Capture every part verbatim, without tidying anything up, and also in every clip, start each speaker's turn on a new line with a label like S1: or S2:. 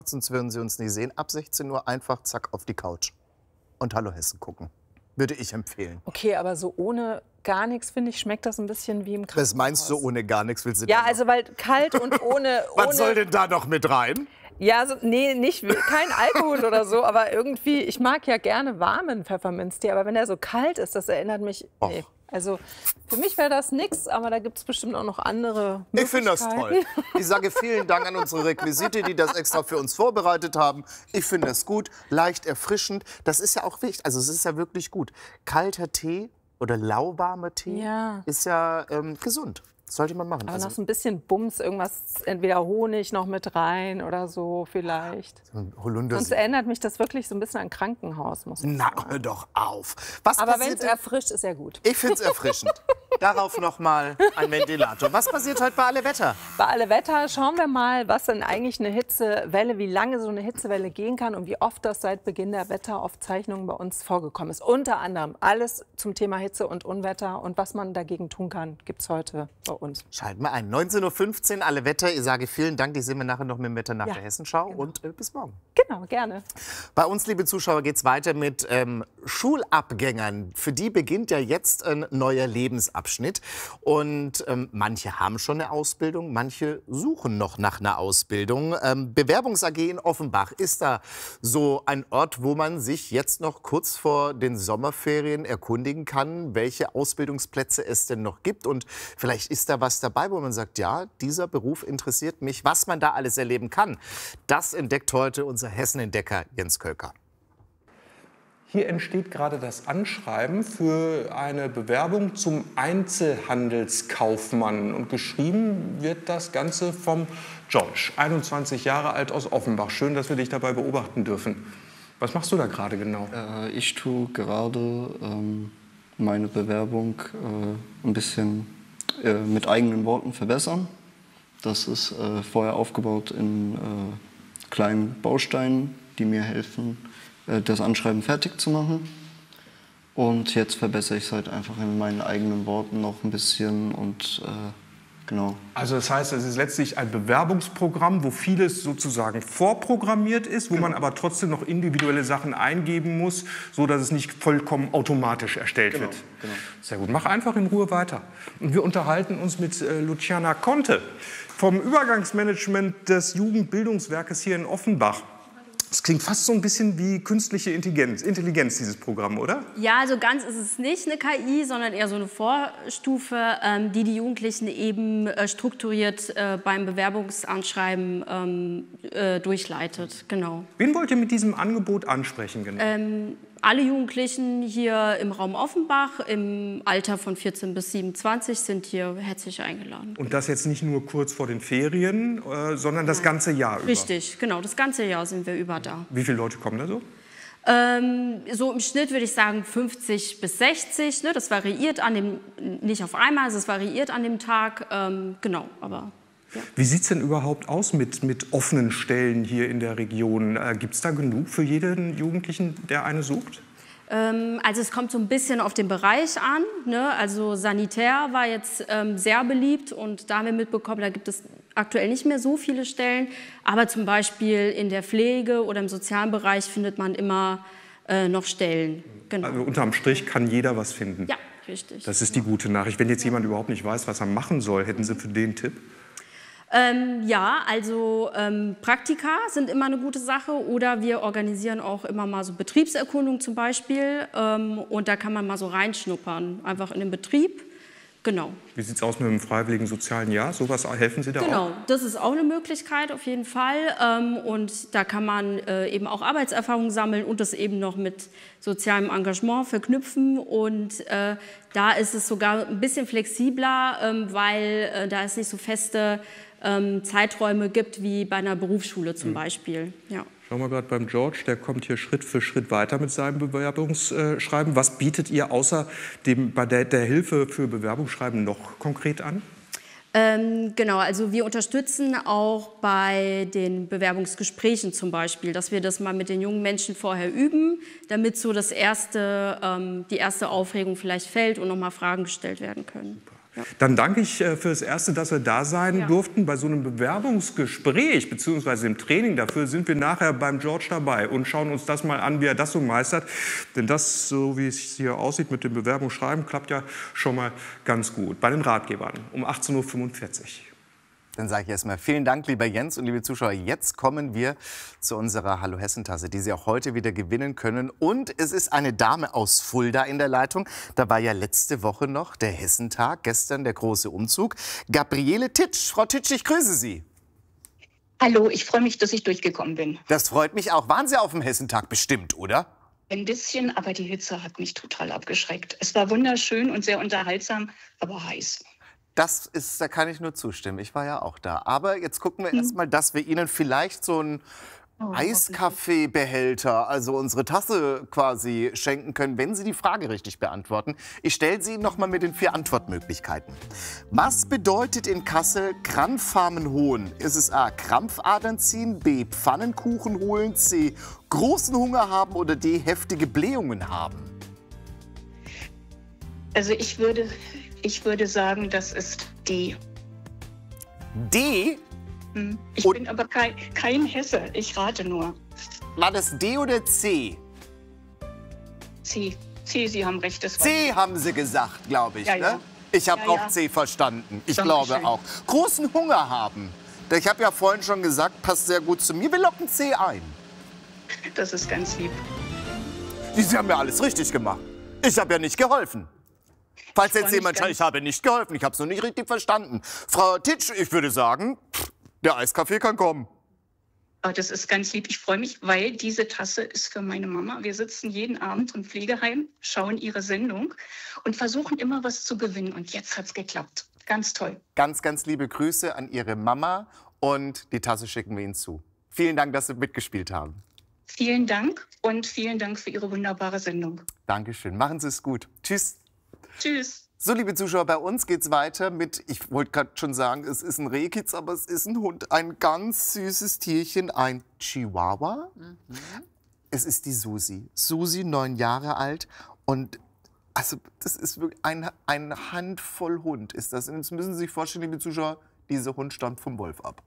S1: sonst würden Sie uns nie sehen. Ab sechzehn Uhr einfach zack auf die Couch und Hallo Hessen gucken. Würde ich empfehlen.
S2: Okay, aber so ohne gar nichts, finde ich, schmeckt das ein bisschen wie im Krankenhaus.
S1: Was meinst du, ohne gar nichts willst du
S2: Ja,
S1: denn noch?
S2: also weil kalt und ohne...
S1: Was
S2: ohne
S1: soll denn da noch mit rein?
S2: Ja, so, nee, nicht, kein Alkohol oder so, aber irgendwie, ich mag ja gerne warmen Pfefferminztee, aber wenn der so kalt ist, das erinnert mich, nee. Also für mich wäre das nichts, aber da gibt es bestimmt auch noch andere Möglichkeiten.
S1: Ich finde das toll. Ich sage vielen Dank an unsere Requisite, die das extra für uns vorbereitet haben. Ich finde das gut, leicht erfrischend. Das ist ja auch wichtig, also es ist ja wirklich gut. Kalter Tee oder lauwarmer Tee
S2: Ja.
S1: ist ja ähm, gesund. Das sollte man machen.
S2: Aber
S1: Also,
S2: noch so ein bisschen Bums, irgendwas, entweder Honig noch mit rein oder so vielleicht.
S1: Holunder
S2: Sonst erinnert mich das wirklich so ein bisschen an Krankenhaus, muss ich
S1: Na,
S2: sagen.
S1: hör doch auf. Was
S2: Aber wenn
S1: passiert
S2: es
S1: denn-
S2: erfrischt, ist ja gut.
S1: Ich finde es erfrischend. Darauf noch mal ein Ventilator. Was passiert heute bei Alle Wetter?
S2: Bei Alle Wetter schauen wir mal, was denn eigentlich eine Hitzewelle, wie lange so eine Hitzewelle gehen kann und wie oft das seit Beginn der Wetteraufzeichnungen bei uns vorgekommen ist. Unter anderem alles zum Thema Hitze und Unwetter und was man dagegen tun kann, gibt es heute bei uns.
S1: Schalten wir ein. neunzehn Uhr fünfzehn, Alle Wetter. Ich sage vielen Dank. Die sehen wir nachher noch mit dem Wetter nach
S2: Ja,
S1: der Hessenschau. Und äh, bis morgen.
S2: Genau, gerne.
S1: Bei uns, liebe Zuschauer, geht es weiter mit ähm, Schulabgängern. Für die beginnt ja jetzt ein neuer Lebensabschnitt. Und ähm, manche haben schon eine Ausbildung, manche suchen noch nach einer Ausbildung. Ähm, Bewerbungs-A G in Offenbach ist da so ein Ort, wo man sich jetzt noch kurz vor den Sommerferien erkundigen kann, welche Ausbildungsplätze es denn noch gibt. Und vielleicht ist da was dabei, wo man sagt, ja, dieser Beruf interessiert mich, was man da alles erleben kann. Das entdeckt heute unser Hessenentdecker Jens Kölker.
S3: Hier entsteht gerade das Anschreiben für eine Bewerbung zum Einzelhandelskaufmann. Und geschrieben wird das Ganze vom George, einundzwanzig Jahre alt aus Offenbach. Schön, dass wir dich dabei beobachten dürfen. Was machst du da gerade genau?
S4: Äh, ich tue gerade ähm, meine Bewerbung äh, ein bisschen äh, mit eigenen Worten verbessern. Das ist äh, vorher aufgebaut in äh, kleinen Bausteinen, die mir helfen, das Anschreiben fertig zu machen. Und jetzt verbessere ich es halt einfach in meinen eigenen Worten noch ein bisschen und äh, genau.
S3: Also das heißt, es ist letztlich ein Bewerbungsprogramm, wo vieles sozusagen vorprogrammiert ist, wo man aber trotzdem noch individuelle Sachen eingeben muss, so dass es nicht vollkommen automatisch erstellt
S4: Genau,
S3: wird.
S4: genau.
S3: Sehr gut, mach einfach in Ruhe weiter. Und wir unterhalten uns mit äh, Luciana Conte vom Übergangsmanagement des Jugendbildungswerkes hier in Offenbach. Das klingt fast so ein bisschen wie künstliche Intelligenz, Intelligenz, dieses Programm, oder?
S5: Ja, also ganz ist es nicht eine K I, sondern eher so eine Vorstufe, ähm, die die Jugendlichen eben äh, strukturiert äh, beim Bewerbungsanschreiben ähm, äh, durchleitet. Genau.
S3: Wen wollt ihr mit diesem Angebot ansprechen? Genau?
S5: Ähm, alle Jugendlichen hier im Raum Offenbach im Alter von vierzehn bis siebenundzwanzig sind hier herzlich eingeladen.
S3: Und das jetzt nicht nur kurz vor den Ferien, äh, sondern das ganze Jahr über?
S5: Richtig, genau. Das ganze Jahr sind wir über da.
S3: Wie viele Leute kommen da so?
S5: Ähm, so im Schnitt würde ich sagen fünfzig bis sechzig. Ne? Das variiert an dem, nicht auf einmal, also es variiert an dem Tag. Ähm, genau, aber... Ja.
S3: Wie sieht es denn überhaupt aus mit, mit offenen Stellen hier in der Region? Äh, Gibt es da genug für jeden Jugendlichen, der eine sucht?
S5: Ähm, also es kommt so ein bisschen auf den Bereich an. Ne? Also Sanitär war jetzt ähm, sehr beliebt und da haben wir mitbekommen, da gibt es aktuell nicht mehr so viele Stellen. Aber zum Beispiel in der Pflege oder im sozialen Bereich findet man immer äh, noch Stellen. Genau.
S3: Also unterm Strich kann jeder was finden?
S5: Ja, richtig.
S3: Das ist die gute Nachricht. Wenn jetzt jemand überhaupt nicht weiß, was er machen soll, hätten Sie für den einen Tipp?
S5: Ähm, ja, also ähm, Praktika sind immer eine gute Sache oder wir organisieren auch immer mal so Betriebserkundung zum Beispiel ähm, und da kann man mal so reinschnuppern, einfach in den Betrieb. Genau.
S3: Wie sieht es aus mit dem freiwilligen sozialen Jahr? Sowas helfen Sie da
S5: Genau,
S3: auch?
S5: das ist auch eine Möglichkeit auf jeden Fall ähm, und da kann man äh, eben auch Arbeitserfahrung sammeln und das eben noch mit sozialem Engagement verknüpfen und äh, da ist es sogar ein bisschen flexibler, ähm, weil äh, da es nicht so feste ähm, Zeiträume gibt wie bei einer Berufsschule zum mhm. Beispiel. Ja.
S3: Schauen wir gerade beim George, der kommt hier Schritt für Schritt weiter mit seinem Bewerbungsschreiben. Was bietet ihr außer dem, bei der, der Hilfe für Bewerbungsschreiben noch konkret an?
S5: Ähm, genau, also wir unterstützen auch bei den Bewerbungsgesprächen zum Beispiel, dass wir das mal mit den jungen Menschen vorher üben, damit so das erste, ähm, die erste Aufregung vielleicht fällt und noch mal Fragen gestellt werden können.
S3: Ja. Dann danke ich äh, fürs Erste, dass wir da sein
S5: Ja.
S3: durften. Bei so einem Bewerbungsgespräch bzw. im Training dafür sind wir nachher beim George dabei und schauen uns das mal an, wie er das so meistert. Denn das, so wie es hier aussieht mit dem Bewerbungsschreiben, klappt ja schon mal ganz gut. Bei den Ratgebern um achtzehn Uhr fünfundvierzig.
S1: Dann sage ich erstmal vielen Dank, lieber Jens und liebe Zuschauer. Jetzt kommen wir zu unserer Hallo Hessen-Tasse, die Sie auch heute wieder gewinnen können. Und es ist eine Dame aus Fulda in der Leitung. Da war ja letzte Woche noch der Hessentag, gestern der große Umzug. Gabriele Titsch. Frau Titsch, ich grüße Sie.
S6: Hallo, ich freue mich, dass ich durchgekommen bin.
S1: Das freut mich auch. Waren Sie auf dem Hessentag bestimmt, oder?
S6: Ein bisschen, aber die Hitze hat mich total abgeschreckt. Es war wunderschön und sehr unterhaltsam, aber heiß.
S1: Das ist, da kann ich nur zustimmen. Ich war ja auch da. Aber jetzt gucken wir erst mal, dass wir Ihnen vielleicht so einen
S6: Oh,
S1: Eiskaffeebehälter, also unsere Tasse quasi schenken können, wenn Sie die Frage richtig beantworten. Ich stelle sie Ihnen noch mal mit den vier Antwortmöglichkeiten. Was bedeutet in Kassel Krampfarmen holen? Ist es A, Krampfadern ziehen, B, Pfannenkuchen holen, C, großen Hunger haben oder D, heftige Blähungen haben?
S6: Also ich würde, ich würde sagen, das ist D.
S1: D?
S6: Hm. Ich
S1: Und-
S6: bin aber kein, kein Hesse, ich rate nur.
S1: War das D oder C?
S6: C. C, Sie haben recht, das war
S1: C haben Sie gesagt, glaube ich.
S6: Ja, ja.
S1: Ne? Ich habe
S6: Ja,
S1: auch
S6: ja.
S1: C verstanden. Ich
S6: Dankeschön.
S1: glaube auch. Großen Hunger haben. Ich habe ja vorhin schon gesagt, passt sehr gut zu mir. Wir locken C ein.
S6: Das ist ganz lieb.
S1: Sie haben ja alles richtig gemacht. Ich habe ja nicht geholfen. Falls
S6: Ich freu
S1: jetzt
S6: mich
S1: jemand sagt,
S6: ganz-
S1: ich habe nicht geholfen, ich habe es nur nicht richtig verstanden. Frau Titsch, ich würde sagen, pff, der Eiskaffee kann kommen.
S6: Oh, das ist ganz lieb. Ich freue mich, weil diese Tasse ist für meine Mama. Wir sitzen jeden Abend im Pflegeheim, schauen ihre Sendung und versuchen immer was zu gewinnen. Und jetzt hat es geklappt. Ganz toll.
S1: Ganz, ganz liebe Grüße an Ihre Mama und die Tasse schicken wir Ihnen zu. Vielen Dank, dass Sie mitgespielt haben.
S6: Vielen Dank und vielen Dank für Ihre wunderbare Sendung.
S1: Dankeschön. Machen Sie es gut. Tschüss.
S6: Tschüss.
S1: So, liebe Zuschauer, bei uns geht's weiter mit, ich wollte gerade schon sagen, es ist ein Rehkitz, aber es ist ein Hund. Ein ganz süßes Tierchen, ein Chihuahua. Mhm. Es ist die Susi. Susi, neun Jahre alt. Und also, das ist wirklich ein, eine Handvoll Hund ist das. Und jetzt müssen Sie sich vorstellen, liebe Zuschauer, dieser Hund stammt vom Wolf ab.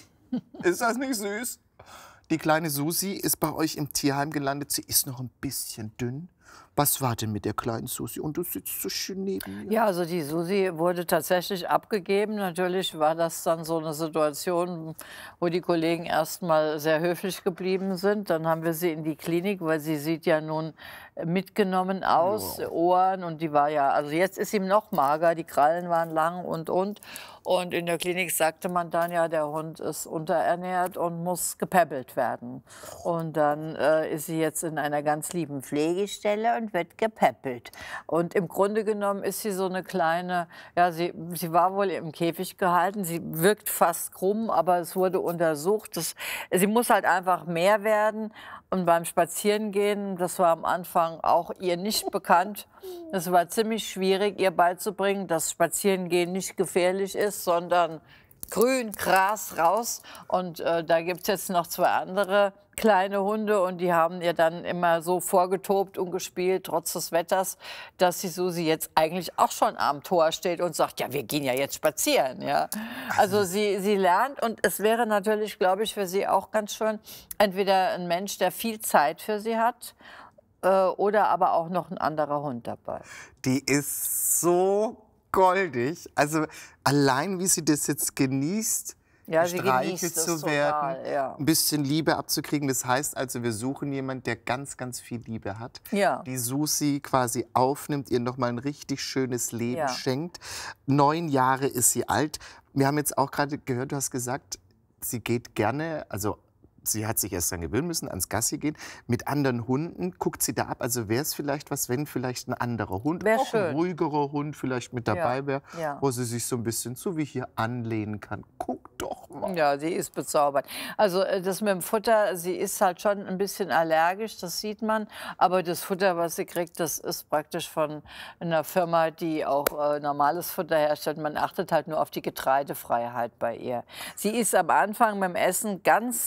S1: Ist das nicht süß? Die kleine Susi ist bei euch im Tierheim gelandet. Sie ist noch ein bisschen dünn. Was war denn mit der kleinen Susi? Und du sitzt so schön neben mir.
S7: Ja, also die Susi wurde tatsächlich abgegeben. Natürlich war das dann so eine Situation, wo die Kollegen erst mal sehr höflich geblieben sind. Dann haben wir sie in die Klinik, weil sie sieht ja nun mitgenommen aus, wow. Ohren. Und die war ja, also jetzt ist sie noch mager, die Krallen waren lang und, und. Und in der Klinik sagte man dann, ja, der Hund ist unterernährt und muss gepäppelt werden. Und dann äh, ist sie jetzt in einer ganz lieben Pflegestelle und wird gepäppelt. Und im Grunde genommen ist sie so eine kleine, ja, sie, sie war wohl im Käfig gehalten. Sie wirkt fast krumm, aber es wurde untersucht. Das, sie muss halt einfach mehr werden. Und beim Spazierengehen, das war am Anfang auch ihr nicht bekannt. Es war ziemlich schwierig, ihr beizubringen, dass Spazierengehen nicht gefährlich ist, sondern grün, Gras raus. Und äh, da gibt es jetzt noch zwei andere kleine Hunde und die haben ihr dann immer so vorgetobt und gespielt, trotz des Wetters, dass die Susi jetzt eigentlich auch schon am Tor steht und sagt, ja, wir gehen ja jetzt spazieren. Ja. Also sie, sie lernt und es wäre natürlich, glaube ich, für sie auch ganz schön, entweder ein Mensch, der viel Zeit für sie hat, äh, oder aber auch noch ein anderer Hund dabei.
S1: Die ist so goldig. Also allein, wie sie das jetzt genießt,
S7: ja, sie
S1: gestreichelt
S7: genießt
S1: zu
S7: es
S1: werden,
S7: total, ja.
S1: ein bisschen Liebe abzukriegen. Das heißt also, wir suchen jemanden, der ganz, ganz viel Liebe hat.
S7: Ja.
S1: Die Susi quasi aufnimmt, ihr noch mal ein richtig schönes Leben
S7: Ja.
S1: schenkt. Neun Jahre ist sie alt. Wir haben jetzt auch gerade gehört, du hast gesagt, sie geht gerne, also sie hat sich erst daran gewöhnen müssen, ans Gassi gehen. Mit anderen Hunden guckt sie da ab. Also wäre es vielleicht was, wenn vielleicht ein anderer Hund,
S7: Wär
S1: auch ein
S7: schön.
S1: ruhigerer Hund vielleicht mit dabei
S7: Ja,
S1: wäre,
S7: ja.
S1: wo sie sich so ein bisschen so wie hier anlehnen kann. Guck doch mal.
S7: Ja, sie ist bezaubert. Also äh, das mit dem Futter, sie ist halt schon ein bisschen allergisch, das sieht man. Aber das Futter, was sie kriegt, das ist praktisch von einer Firma, die auch äh, normales Futter herstellt. Man achtet halt nur auf die Getreidefreiheit bei ihr. Sie ist am Anfang beim Essen ganz furchtbar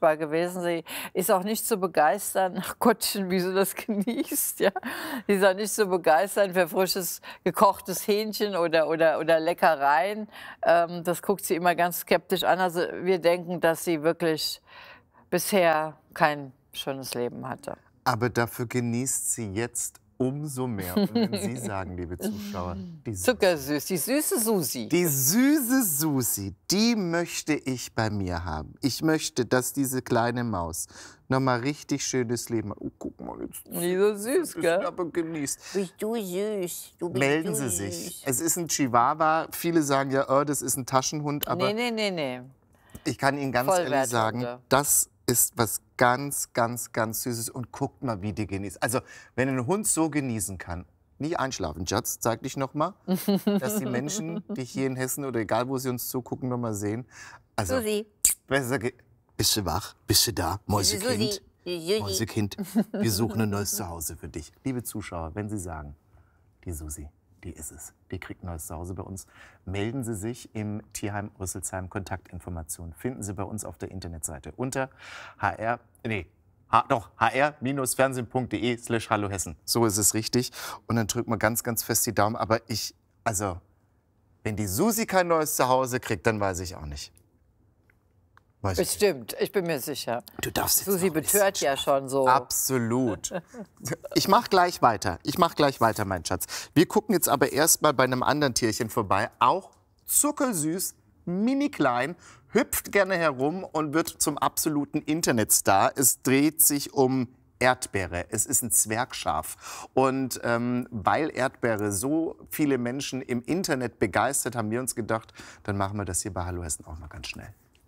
S7: furchtbar gewesen. Sie ist auch nicht zu begeistern. Ach Gottchen, wie sie das genießt. Ja. Sie ist auch nicht zu begeistern für frisches, gekochtes Hähnchen oder, oder, oder Leckereien. Ähm, das guckt sie immer ganz skeptisch an. Also wir denken, dass sie wirklich bisher kein schönes Leben hatte.
S1: Aber dafür genießt sie jetzt umso mehr. Und wenn Sie sagen, liebe Zuschauer, die
S7: Zuckersüß, die süße Susi.
S1: Die süße Susi, die möchte ich bei mir haben. Ich möchte, dass diese kleine Maus noch mal richtig schönes Leben hat. Oh, guck mal, jetzt
S7: Die so süß, gell?
S1: aber genießt.
S7: Bist du süß. Du bist
S1: Melden
S7: du
S1: Sie
S7: süß.
S1: sich. Es ist ein Chihuahua. Viele sagen ja, oh, das ist ein Taschenhund. Aber
S7: Nee, nee, nee, nee.
S1: ich kann Ihnen ganz ehrlich
S7: Vollwerthunde.
S1: sagen, das ist was ganz, ganz, ganz Süßes. Und guckt mal, wie die genießt. Also, wenn ein Hund so genießen kann, nicht einschlafen, Schatz, zeig dich noch mal, dass die Menschen dich hier in Hessen oder egal, wo sie uns zugucken, noch mal sehen. Also,
S7: Susi.
S1: besser ge bist du wach? Bist du da? Mäusekind?
S7: Susi.
S1: Mäusekind, wir suchen ein neues Zuhause für dich. Liebe Zuschauer, wenn Sie sagen, die Susi, die ist es, die kriegt ein neues Zuhause bei uns, melden Sie sich im Tierheim Rüsselsheim. Kontaktinformationen finden Sie bei uns auf der Internetseite unter hr, nee, H, doch, hr-fernsehen.de slash hallo Hessen. So ist es richtig. Und dann drücken wir ganz, ganz fest die Daumen. Aber ich, also, wenn die Susi kein neues Zuhause kriegt, dann weiß ich auch nicht. Weiß ich
S7: Bestimmt, ich bin mir sicher.
S1: Du darfst jetzt
S7: Susi
S1: noch ein bisschen
S7: betört ja schon so.
S1: Absolut. Ich mach gleich weiter. Ich mach gleich weiter, mein Schatz. Wir gucken jetzt aber erst mal bei einem anderen Tierchen vorbei. Auch zuckersüß, mini klein, hüpft gerne herum und wird zum absoluten Internetstar. Es dreht sich um Erdbeere. Es ist ein Zwergschaf. Und ähm, weil Erdbeere so viele Menschen im Internet begeistert, haben wir uns gedacht, dann machen wir das hier bei Hallo Hessen auch mal ganz schnell.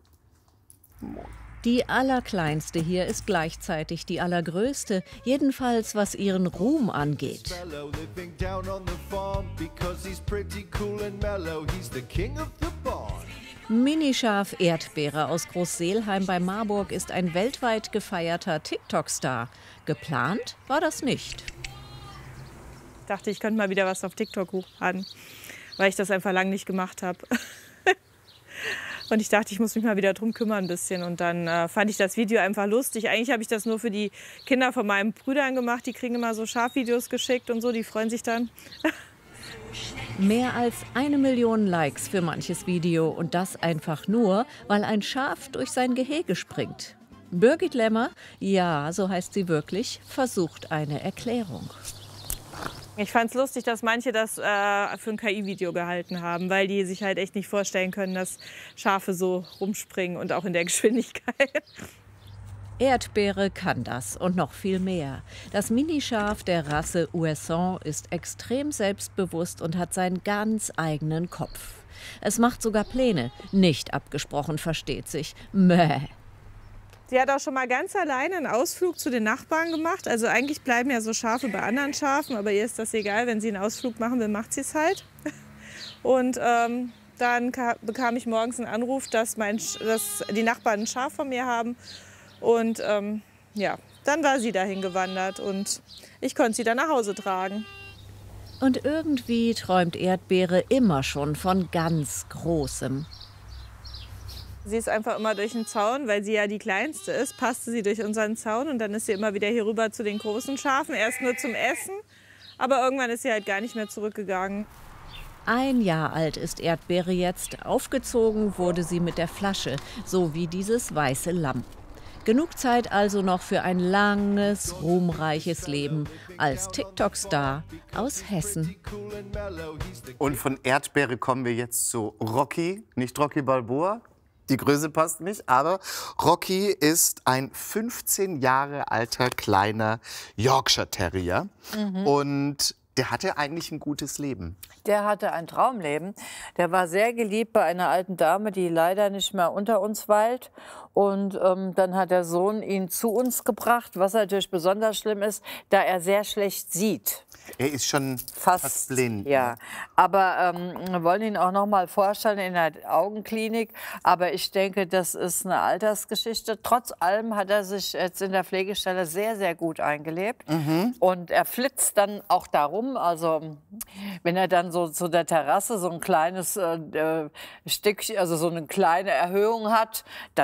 S8: Die allerkleinste hier ist gleichzeitig die allergrößte, jedenfalls was ihren Ruhm angeht. Minischaf Erdbeere aus Großseelheim bei Marburg ist ein weltweit gefeierter TikTok-Star. Geplant war das nicht.
S9: Ich dachte, ich könnte mal wieder was auf TikTok hochladen, weil ich das einfach lange nicht gemacht habe. Und ich dachte, ich muss mich mal wieder drum kümmern ein bisschen. Und dann äh, fand ich das Video einfach lustig. Eigentlich habe ich das nur für die Kinder von meinen Brüdern gemacht. Die kriegen immer so Schafvideos geschickt und so. Die freuen sich dann.
S8: Mehr als eine Million Likes für manches Video. Und das einfach nur, weil ein Schaf durch sein Gehege springt. Birgit Lemmer, ja, so heißt sie wirklich, versucht eine Erklärung.
S9: Ich fand es lustig, dass manche das äh, für ein K I-Video gehalten haben, weil die sich halt echt nicht vorstellen können, dass Schafe so rumspringen und auch in der Geschwindigkeit.
S8: Erdbeere kann das und noch viel mehr. Das Minischaf der Rasse Ouessant ist extrem selbstbewusst und hat seinen ganz eigenen Kopf. Es macht sogar Pläne, nicht abgesprochen, versteht sich. Mäh.
S9: Sie hat auch schon mal ganz alleine einen Ausflug zu den Nachbarn gemacht. Also eigentlich bleiben ja so Schafe bei anderen Schafen, aber ihr ist das egal. Wenn sie einen Ausflug machen will, macht sie es halt. Und ähm, dann bekam ich morgens einen Anruf, dass, mein, dass die Nachbarn ein Schaf von mir haben. Und ähm, ja, dann war sie dahin gewandert und ich konnte sie dann nach Hause tragen.
S8: Und irgendwie träumt Erdbeere immer schon von ganz Großem.
S9: Sie ist einfach immer durch den Zaun, weil sie ja die kleinste ist, passte sie durch unseren Zaun und dann ist sie immer wieder hier rüber zu den großen Schafen, erst nur zum Essen, aber irgendwann ist sie halt gar nicht mehr zurückgegangen.
S8: Ein Jahr alt ist Erdbeere jetzt, aufgezogen wurde sie mit der Flasche, so wie dieses weiße Lamm. Genug Zeit also noch für ein langes, ruhmreiches Leben als TikTok-Star aus Hessen.
S1: Und von Erdbeere kommen wir jetzt zu Rocky, nicht Rocky Balboa. Die Größe passt nicht, aber Rocky ist ein fünfzehn Jahre alter kleiner Yorkshire Terrier. Mhm. Und der hatte eigentlich ein gutes Leben.
S7: Der hatte ein Traumleben. Der war sehr geliebt bei einer alten Dame, die leider nicht mehr unter uns weilt. Und ähm, dann hat der Sohn ihn zu uns gebracht, was natürlich besonders schlimm ist, da er sehr schlecht sieht.
S1: Er ist schon
S7: fast,
S1: fast blind.
S7: Ja,
S1: ne?
S7: aber ähm, wir wollen ihn auch noch mal vorstellen in der Augenklinik. Aber ich denke, das ist eine Altersgeschichte. Trotz allem hat er sich jetzt in der Pflegestelle sehr, sehr gut eingelebt. Mhm. Und er flitzt dann auch darum. Also wenn er dann so zu der Terrasse so ein kleines äh, Stückchen, also so eine kleine Erhöhung hat, dann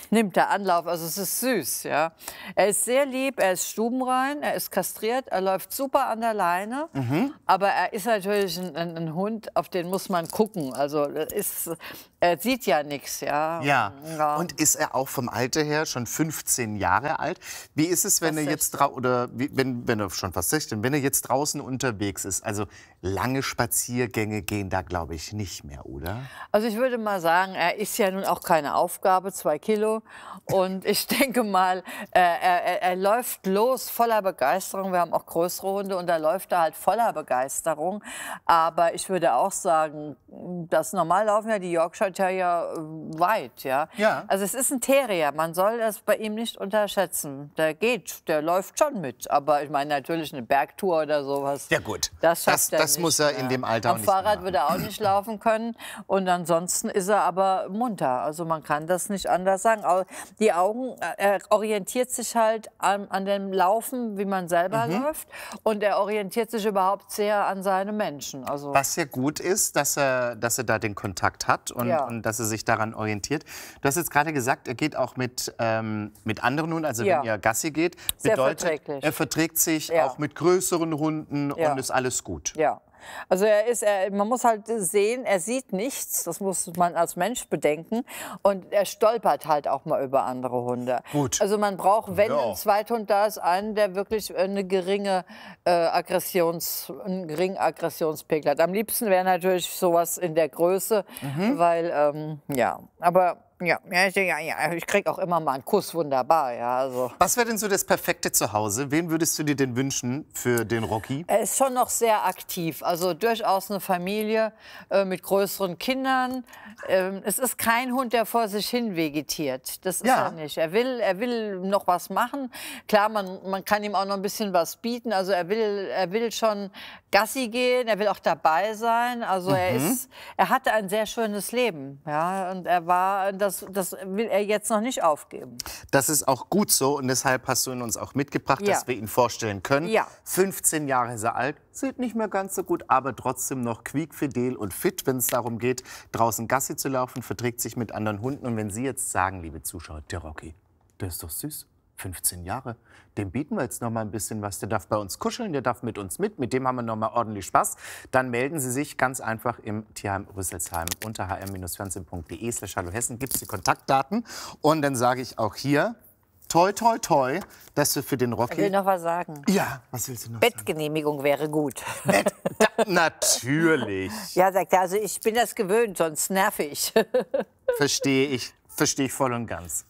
S7: nimmt er Anlauf. Also es ist süß, ja. Er ist sehr lieb, er ist stubenrein, er ist kastriert, er läuft super an der Leine. Mhm. Aber er ist natürlich ein, ein, ein Hund, auf den muss man gucken. Also ist, er sieht ja nichts, ja.
S1: ja.
S7: Ja.
S1: Und ist er auch vom Alter her schon fünfzehn Jahre alt? Wie ist es, wenn
S7: Fast
S1: er jetzt drau oder wie, wenn, wenn er schon fast sechzehn, wenn er jetzt draußen unterwegs ist? Also lange Spaziergänge gehen da, glaube ich, nicht mehr, oder?
S7: Also ich würde mal sagen, er ist ja nun auch keine Aufgabe, zwei Kilo. Und ich denke mal, äh, er, er läuft los voller Begeisterung. Wir haben auch größere Hunde und da läuft er halt voller Begeisterung. Aber ich würde auch sagen, das normal laufen ja die Yorkshire Terrier weit, ja.
S1: Ja.
S7: Also es ist ein Terrier, man soll das bei ihm nicht unterschätzen. Der geht, der läuft schon mit. Aber ich meine natürlich eine Bergtour oder sowas.
S1: Ja gut,
S7: das,
S1: das,
S7: er
S1: das
S7: nicht,
S1: muss er
S7: ja.
S1: in dem Alter
S7: Am
S1: auch nicht
S7: Fahrrad
S1: machen.
S7: würde er auch nicht laufen können. Und ansonsten ist er aber munter. Also man kann das nicht anders sagen. Die Augen, er orientiert sich halt an, an dem Laufen, wie man selber
S1: Mhm.
S7: läuft. Und er orientiert sich überhaupt sehr an seine Menschen. Also
S1: Was ja gut ist, dass er, dass er da den Kontakt hat und,
S7: Ja.
S1: und dass er sich daran orientiert. Du hast jetzt gerade gesagt, er geht auch mit, ähm, mit anderen Hunden, also
S7: Ja.
S1: wenn ihr Gassi geht,
S7: Sehr
S1: bedeutet,
S7: verträglich.
S1: er verträgt sich
S7: Ja.
S1: auch mit größeren Hunden
S7: Ja.
S1: und ist alles gut.
S7: Ja. Also er ist, er, man muss halt sehen, er sieht nichts, das muss man als Mensch bedenken. Und er stolpert halt auch mal über andere Hunde.
S1: Gut.
S7: Also man braucht, wenn
S1: Ja.
S7: ein Zweithund da ist, einen, der wirklich eine geringe äh, Aggressions, einen geringen Aggressionspegel hat. Am liebsten wäre natürlich sowas in der Größe,
S1: Mhm.
S7: weil, ähm, ja, aber... Ja, ja, ja, ja, ich krieg auch immer mal einen Kuss, wunderbar, ja, also.
S1: Was wäre denn so das perfekte Zuhause? Wen würdest du dir denn wünschen für den Rocky?
S7: Er ist schon noch sehr aktiv, also durchaus eine Familie äh, mit größeren Kindern. Ähm, es ist kein Hund, der vor sich hin vegetiert. Das ist
S1: Ja.
S7: er nicht. Er will, er will noch was machen. Klar, man, man kann ihm auch noch ein bisschen was bieten. Also er will, er will schon Gassi gehen, er will auch dabei sein. Also er
S1: Mhm.
S7: ist, er hatte ein sehr schönes Leben, ja, und er war, das, das will er jetzt noch nicht aufgeben.
S1: Das ist auch gut so und deshalb hast du ihn uns auch mitgebracht,
S7: Ja.
S1: dass wir ihn vorstellen können.
S7: Ja.
S1: fünfzehn Jahre ist er alt, sieht nicht mehr ganz so gut, aber trotzdem noch quiekfidel und fit, wenn es darum geht, draußen Gassi zu laufen, verträgt sich mit anderen Hunden. Und wenn Sie jetzt sagen, liebe Zuschauer, der Rocky, der ist doch süß, fünfzehn Jahre, dem bieten wir jetzt noch mal ein bisschen was. Der darf bei uns kuscheln, der darf mit uns mit, mit dem haben wir noch mal ordentlich Spaß. Dann melden Sie sich ganz einfach im Tierheim Rüsselsheim unter h r fernsehen punkt de slash hallo Hessen, gibt es die Kontaktdaten. Und dann sage ich auch hier, toi, toi, toi, dass wir für den
S7: Ich
S1: Rocky...
S7: will noch was sagen.
S1: Ja, was willst du noch sagen?
S7: Bettgenehmigung wäre gut.
S1: Bett, da, natürlich.
S7: Ja, sagt er, also ich bin das gewöhnt, sonst nervig.
S1: Verstehe ich, verstehe ich voll und ganz.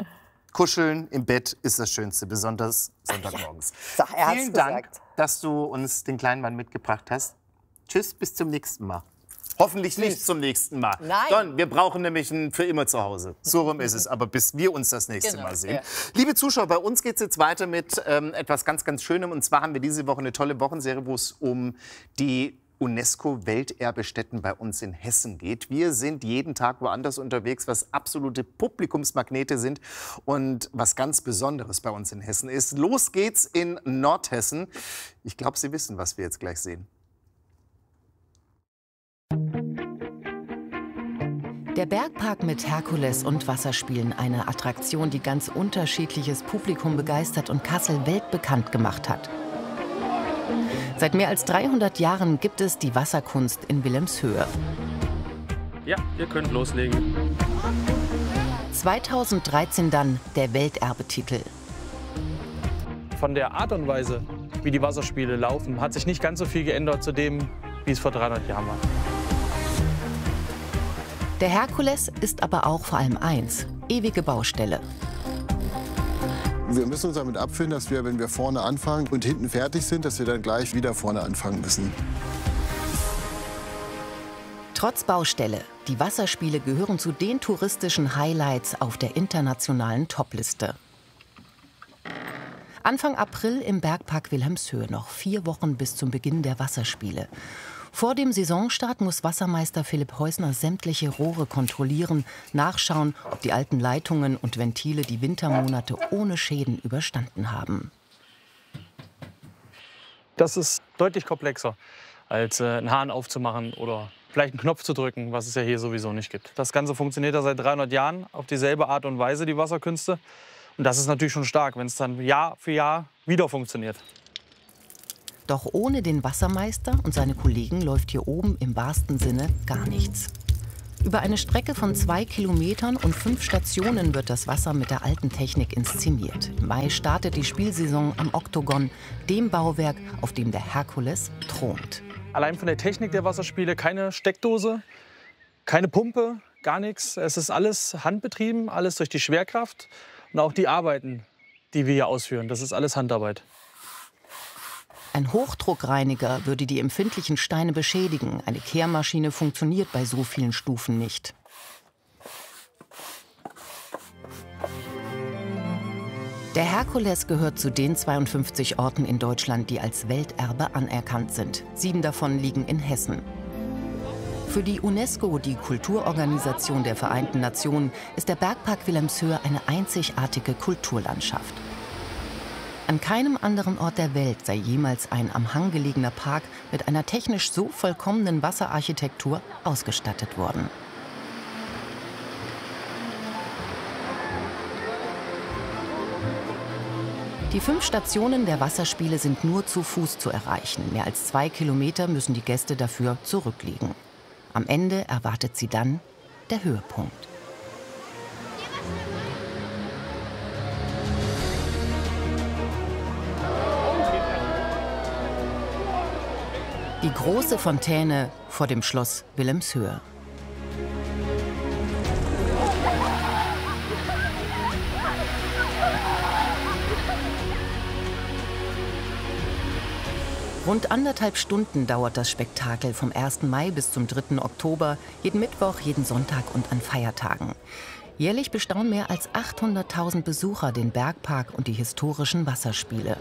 S1: Kuscheln im Bett ist das Schönste, besonders Sonntagmorgens.
S7: Sag, er hat's
S1: Vielen Dank,
S7: gesagt.
S1: dass du uns den kleinen Mann mitgebracht hast. Tschüss, bis zum nächsten Mal. Hoffentlich nicht zum nächsten Mal.
S7: Nein.
S1: Don, wir brauchen nämlich einen für immer zu Hause. So rum ist es, aber bis wir uns das nächste
S7: Genau,
S1: Mal sehen.
S7: ja.
S1: Liebe Zuschauer, bei uns geht es jetzt weiter mit ähm, etwas ganz, ganz Schönem. Und zwar haben wir diese Woche eine tolle Wochenserie, wo es um die UNESCO-Welterbestätten bei uns in Hessen geht. Wir sind jeden Tag woanders unterwegs, was absolute Publikumsmagnete sind und was ganz Besonderes bei uns in Hessen ist. Los geht's in Nordhessen. Ich glaube, Sie wissen, was wir jetzt gleich sehen.
S10: Der Bergpark mit Herkules und Wasserspielen, eine Attraktion, die ganz unterschiedliches Publikum begeistert und Kassel weltbekannt gemacht hat. Seit mehr als dreihundert Jahren gibt es die Wasserkunst in Wilhelmshöhe.
S11: Ja, ihr könnt loslegen.
S10: zweitausenddreizehn dann der Welterbetitel.
S11: Von der Art und Weise, wie die Wasserspiele laufen, hat sich nicht ganz so viel geändert zu dem, wie es vor dreihundert Jahren war.
S10: Der Herkules ist aber auch vor allem eins: ewige Baustelle.
S12: Wir müssen uns damit abfinden, dass wir, wenn wir vorne anfangen und hinten fertig sind, dass wir dann gleich wieder vorne anfangen müssen.
S10: Trotz Baustelle, die Wasserspiele gehören zu den touristischen Highlights auf der internationalen Topliste. Anfang April im Bergpark Wilhelmshöhe, noch vier Wochen bis zum Beginn der Wasserspiele. Vor dem Saisonstart muss Wassermeister Philipp Heusner sämtliche Rohre kontrollieren, nachschauen, ob die alten Leitungen und Ventile die Wintermonate ohne Schäden überstanden haben.
S11: Das ist deutlich komplexer, als äh, einen Hahn aufzumachen oder vielleicht einen Knopf zu drücken, was es ja hier sowieso nicht gibt. Das Ganze funktioniert ja seit dreihundert Jahren auf dieselbe Art und Weise, die Wasserkünste. Und das ist natürlich schon stark, wenn es dann Jahr für Jahr wieder funktioniert.
S10: Doch ohne den Wassermeister und seine Kollegen läuft hier oben im wahrsten Sinne gar nichts. Über eine Strecke von zwei Kilometern und fünf Stationen wird das Wasser mit der alten Technik inszeniert. Im Mai startet die Spielsaison am Oktogon, dem Bauwerk, auf dem der Herkules thront.
S11: Allein von der Technik der Wasserspiele keine Steckdose, keine Pumpe, gar nichts. Es ist alles handbetrieben, alles durch die Schwerkraft und auch die Arbeiten, die wir hier ausführen. Das ist alles Handarbeit.
S10: Ein Hochdruckreiniger würde die empfindlichen Steine beschädigen. Eine Kehrmaschine funktioniert bei so vielen Stufen nicht. Der Herkules gehört zu den zweiundfünfzig Orten in Deutschland, die als Welterbe anerkannt sind. Sieben davon liegen in Hessen. Für die UNESCO, die Kulturorganisation der Vereinten Nationen, ist der Bergpark Wilhelmshöhe eine einzigartige Kulturlandschaft. An keinem anderen Ort der Welt sei jemals ein am Hang gelegener Park mit einer technisch so vollkommenen Wasserarchitektur ausgestattet worden. Die fünf Stationen der Wasserspiele sind nur zu Fuß zu erreichen. Mehr als zwei Kilometer müssen die Gäste dafür zurücklegen. Am Ende erwartet sie dann der Höhepunkt. Die große Fontäne vor dem Schloss Wilhelmshöhe. Rund anderthalb Stunden dauert das Spektakel vom ersten Mai bis zum dritten Oktober, jeden Mittwoch, jeden Sonntag und an Feiertagen. Jährlich bestaunen mehr als achthunderttausend Besucher den Bergpark und die historischen Wasserspiele.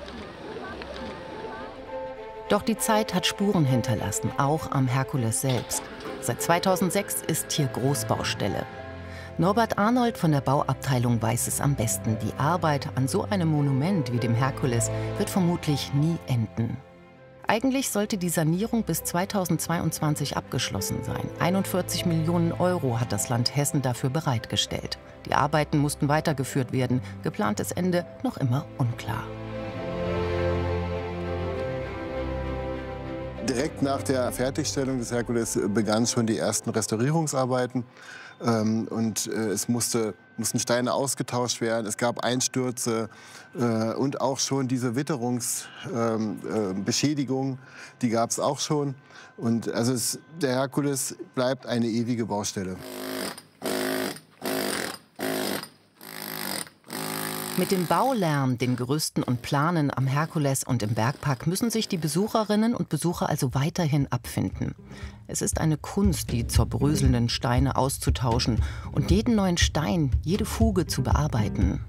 S10: Doch die Zeit hat Spuren hinterlassen, auch am Herkules selbst. Seit zweitausendsechs ist hier Großbaustelle. Norbert Arnold von der Bauabteilung weiß es am besten. Die Arbeit an so einem Monument wie dem Herkules wird vermutlich nie enden. Eigentlich sollte die Sanierung bis zweitausendzweiundzwanzig abgeschlossen sein. einundvierzig Millionen Euro hat das Land Hessen dafür bereitgestellt. Die Arbeiten mussten weitergeführt werden. Geplantes Ende noch immer unklar.
S12: Direkt nach der Fertigstellung des Herkules begannen schon die ersten Restaurierungsarbeiten. Ähm, und äh, es musste, mussten Steine ausgetauscht werden, es gab Einstürze äh, und auch schon diese Witterungsbeschädigungen, ähm, äh, die gab es auch schon. Und also es, der Herkules bleibt eine ewige Baustelle.
S10: Mit dem Baulärm, den Gerüsten und Planen am Herkules und im Bergpark müssen sich die Besucherinnen und Besucher also weiterhin abfinden. Es ist eine Kunst, die zerbröselnden Steine auszutauschen und jeden neuen Stein, jede Fuge zu bearbeiten.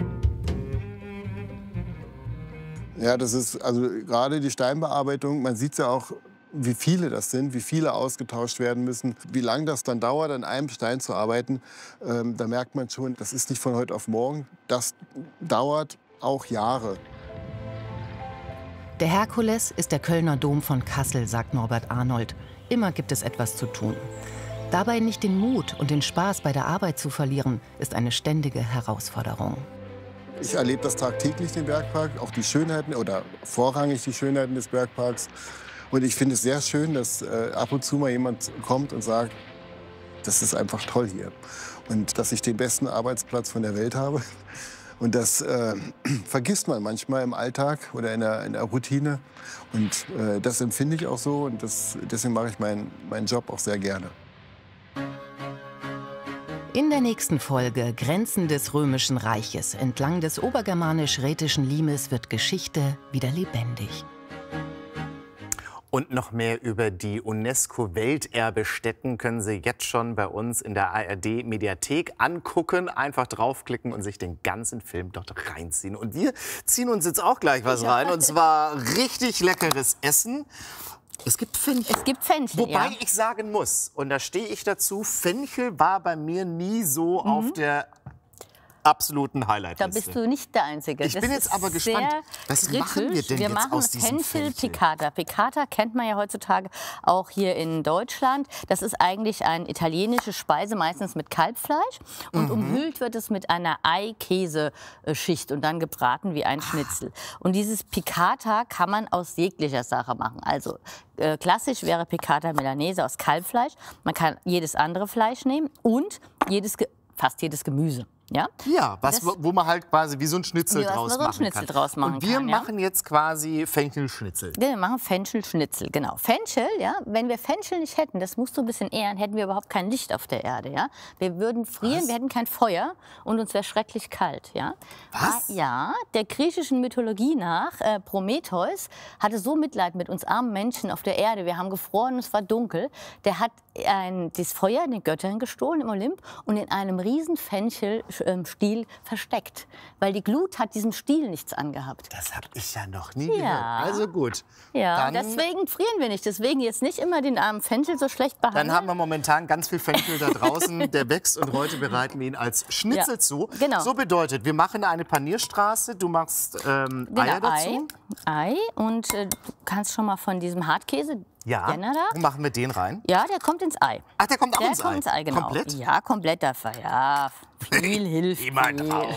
S12: Ja, das ist also gerade die Steinbearbeitung, man sieht ja auch, wie viele das sind, wie viele ausgetauscht werden müssen, wie lange das dann dauert, an einem Stein zu arbeiten. Ähm, da merkt man schon, das ist nicht von heute auf morgen. Das dauert auch Jahre.
S10: Der Herkules ist der Kölner Dom von Kassel, sagt Norbert Arnold. Immer gibt es etwas zu tun. Dabei nicht den Mut und den Spaß bei der Arbeit zu verlieren, ist eine ständige Herausforderung.
S12: Ich erlebe das tagtäglich, den Bergpark, auch die Schönheiten oder vorrangig die Schönheiten des Bergparks. Und ich finde es sehr schön, dass äh, ab und zu mal jemand kommt und sagt, das ist einfach toll hier. Und dass ich den besten Arbeitsplatz von der Welt habe. Und das äh, vergisst man manchmal im Alltag oder in der, in der Routine. Und äh, das empfinde ich auch so. Und das, deswegen mache ich meinen, meinen Job auch sehr gerne.
S10: In der nächsten Folge Grenzen des Römischen Reiches entlang des obergermanisch-rätischen Limes wird Geschichte wieder lebendig.
S1: Und noch mehr über die UNESCO-Welterbestätten können Sie jetzt schon bei uns in der A R D-Mediathek angucken. Einfach draufklicken und sich den ganzen Film dort reinziehen. Und wir ziehen uns jetzt auch gleich was rein. Und zwar richtig leckeres Essen. Es gibt Fenchel.
S13: Es gibt Fenchel,
S1: Wobei
S13: ja.
S1: ich sagen muss, und da stehe ich dazu, Fenchel war bei mir nie so mhm. auf der absoluten Highlight.
S13: Da bist du nicht der Einzige.
S1: Ich
S13: das
S1: bin jetzt aber gespannt, was
S13: kritisch.
S1: machen wir denn
S13: wir
S1: jetzt
S13: machen
S1: aus diesem
S13: Fenchel
S1: Fenchel?
S13: Piccata. Piccata kennt man ja heutzutage auch hier in Deutschland. Das ist eigentlich eine italienische Speise, meistens mit Kalbfleisch. Und
S1: Mhm.
S13: umhüllt wird es mit einer Ei-Käse-Schicht und dann gebraten wie ein Schnitzel. Und dieses Piccata kann man aus jeglicher Sache machen. Also äh, klassisch wäre Piccata Milanese aus Kalbfleisch. Man kann jedes andere Fleisch nehmen und jedes, Ge- fast jedes Gemüse. Ja,
S1: Ja, was,
S13: Das-
S1: wo man halt quasi wie so ein Schnitzel
S13: Wie was man
S1: draus
S13: so ein
S1: machen
S13: Schnitzel
S1: kann.
S13: draus machen
S1: Und wir
S13: kann, ja.
S1: machen jetzt quasi Fenchelschnitzel.
S13: Wir machen Fenchelschnitzel, genau. Fenchel, ja, wenn wir Fenchel nicht hätten, das musst du ein bisschen ehren, hätten wir überhaupt kein Licht auf der Erde, ja. Wir würden frieren,
S1: Was?
S13: wir hätten kein Feuer und uns wäre schrecklich kalt, ja.
S1: Was?
S13: Ah, ja, der griechischen Mythologie nach, äh, Prometheus hatte so Mitleid mit uns armen Menschen auf der Erde, wir haben gefroren und es war dunkel, der hat ein, das Feuer den Göttern gestohlen im Olymp und in einem riesen Fenchelstiel versteckt, weil die Glut hat diesem Stiel nichts angehabt.
S1: Das habe ich ja noch nie
S13: Ja.
S1: gehört. Also gut.
S13: Ja,
S1: Dann-
S13: deswegen frieren wir nicht. Deswegen jetzt nicht immer den armen Fenchel so schlecht behandeln.
S1: Dann haben wir momentan ganz viel Fenchel da draußen, der wächst und heute bereiten wir ihn als Schnitzel
S13: Ja,
S1: zu.
S13: genau.
S1: So bedeutet, wir machen eine Panierstraße, du machst ähm,
S13: Genau,
S1: Eier dazu.
S13: Ei, Ei und äh, du kannst schon mal von diesem Hartkäse,
S1: Ja,
S13: Jenner da?
S1: wo machen wir den rein?
S13: Ja, der kommt ins Ei.
S1: Ach, der kommt auch
S13: der
S1: ins
S13: kommt
S1: Ei?
S13: ins Ei, genau.
S1: Komplett?
S13: Ja, komplett dafür. Ja, viel hilft
S1: Immer
S13: viel.
S1: drauf.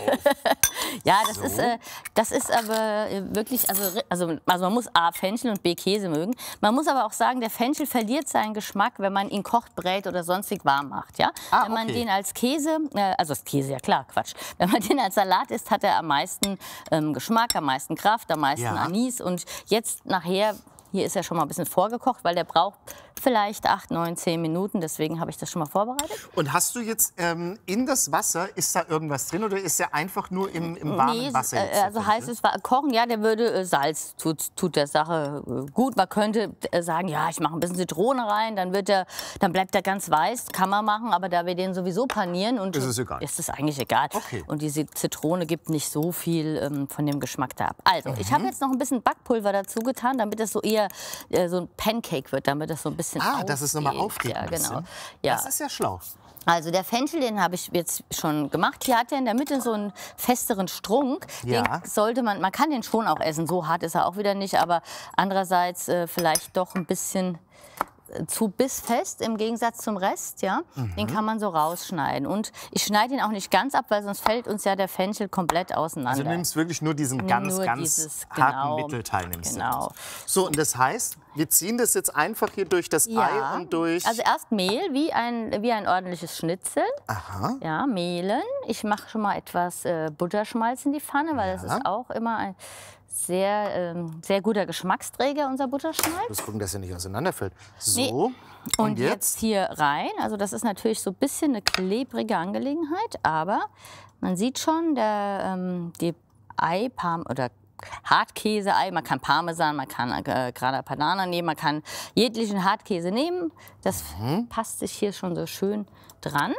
S13: Ja, das
S1: So.
S13: ist, äh, das ist aber äh, wirklich, also, ri- also, also man muss A, Fenchel und B, Käse mögen. Man muss aber auch sagen, der Fenchel verliert seinen Geschmack, wenn man ihn kocht, brät oder sonstig warm macht. Ja?
S1: Ah,
S13: wenn man
S1: okay.
S13: den als Käse, äh, also das Käse, ja klar, Quatsch. Wenn man den als Salat isst, hat er am meisten ähm, Geschmack, am meisten Kraft, am meisten
S1: Ja.
S13: Anis. Und jetzt nachher, hier ist er schon mal ein bisschen vorgekocht, weil der braucht vielleicht acht, neun, zehn Minuten. Deswegen habe ich das schon mal vorbereitet.
S1: Und hast du jetzt ähm, in das Wasser, ist da irgendwas drin oder ist der einfach nur im, im warmen
S13: Nee,
S1: Wasser?
S13: äh,
S1: jetzt der
S13: also
S1: Fenchel?
S13: heißt es, wa- kochen, ja, der würde äh, Salz tut, tut der Sache äh, gut. Man könnte äh, sagen, ja, ich mache ein bisschen Zitrone rein, dann wird der, dann bleibt der ganz weiß, kann man machen, aber da wir den sowieso panieren und
S1: Ist es egal.
S13: ist es eigentlich egal.
S1: Okay.
S13: Und diese Zitrone gibt nicht so viel ähm, von dem Geschmack da ab. Also, ich habe jetzt noch ein bisschen Backpulver dazu getan, damit es so eher äh, so ein Pancake wird, damit es so ein bisschen
S1: Ah, dass es noch mal aufgeht
S13: Ja,
S1: ein bisschen.
S13: genau. Ja.
S1: Das ist ja schlau.
S13: Also der Fenchel, den habe ich jetzt schon gemacht. Hier hat er in der Mitte so einen festeren Strunk.
S1: Ja.
S13: Den sollte man, man kann den schon auch essen. So hart ist er auch wieder nicht, aber andererseits äh, vielleicht doch ein bisschen äh, zu bissfest im Gegensatz zum Rest, ja. Den kann man so rausschneiden. Und ich schneide ihn auch nicht ganz ab, weil sonst fällt uns ja der Fenchel komplett auseinander.
S1: Also du nimmst wirklich nur diesen ganz,
S13: Nur
S1: ganz
S13: dieses,
S1: harten
S13: genau,
S1: Mittelteil. Nimmst
S13: genau.
S1: Du. So, und das heißt, wir ziehen das jetzt einfach hier durch das Ei und durch...
S13: Also erst Mehl, wie ein, wie ein ordentliches Schnitzel.
S1: Aha.
S13: Ja, mehlen. Ich mache schon mal etwas äh, Butterschmalz in die Pfanne, weil das
S1: Ja.
S13: ist auch immer ein sehr, ähm, sehr guter Geschmacksträger, unser Butterschmalz.
S1: Ich muss gucken, dass er nicht auseinanderfällt. So,
S13: Nee.
S1: und,
S13: Und
S1: jetzt?
S13: jetzt hier rein. Also das ist natürlich so ein bisschen eine klebrige Angelegenheit, aber man sieht schon, der, ähm, die Ei, Parm oder Hartkäse-Ei, man kann Parmesan, man kann äh, Grana Padano nehmen, man kann jeglichen Hartkäse nehmen. Das
S1: Mhm.
S13: passt sich hier schon so schön dran.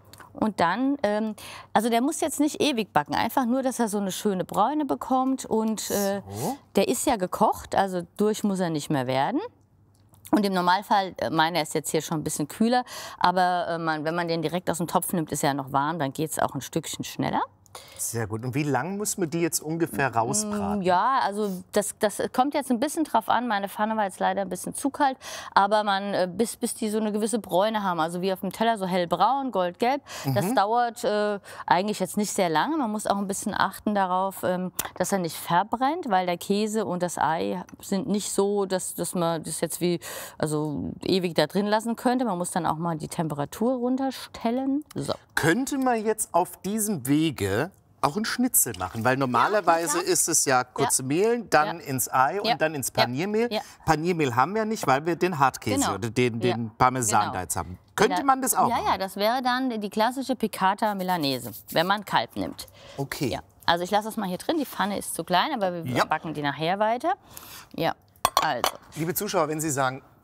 S13: Und dann, ähm, also der muss jetzt nicht ewig backen, einfach nur, dass er so eine schöne Bräune bekommt. Und äh,
S1: So.
S13: der ist ja gekocht, also durch muss er nicht mehr werden. Und im Normalfall, äh, meiner ist jetzt hier schon ein bisschen kühler, aber äh, man, wenn man den direkt aus dem Topf nimmt, ist er ja noch warm, dann geht es auch ein Stückchen schneller.
S1: Sehr gut. Und wie lang muss man die jetzt ungefähr rausbraten?
S13: Ja, also das, das kommt jetzt ein bisschen drauf an. Meine Pfanne war jetzt leider ein bisschen zu kalt, aber man, äh, bis, bis die so eine gewisse Bräune haben, also wie auf dem Teller, so hellbraun, goldgelb. Das
S1: Mhm.
S13: dauert äh, eigentlich jetzt nicht sehr lange. Man muss auch ein bisschen achten darauf, ähm, dass er nicht verbrennt, weil der Käse und das Ei sind nicht so, dass, dass man das jetzt wie also ewig da drin lassen könnte. Man muss dann auch mal die Temperatur runterstellen. So.
S1: Könnte man jetzt auf diesem Wege auch ein Schnitzel machen? Weil normalerweise ist es ja kurz
S13: Ja.
S1: mehlen, dann
S13: Ja.
S1: ins Ei und
S13: Ja.
S1: dann ins
S13: Ja.
S1: Paniermehl.
S13: Ja.
S1: Paniermehl haben wir nicht, weil wir den Hartkäse
S13: Genau.
S1: oder den, den
S13: Ja.
S1: Parmesan
S13: Genau.
S1: da jetzt haben. Könnte
S13: Ja,
S1: man das auch
S13: Ja,
S1: machen?
S13: ja, das wäre dann die klassische Piccata Milanese, wenn man Kalb nimmt.
S1: Okay.
S13: Ja. Also ich lasse das mal hier drin. Die Pfanne ist zu klein, aber wir
S1: Ja.
S13: backen die nachher weiter. Ja, also.
S1: Liebe Zuschauer, wenn Sie sagen,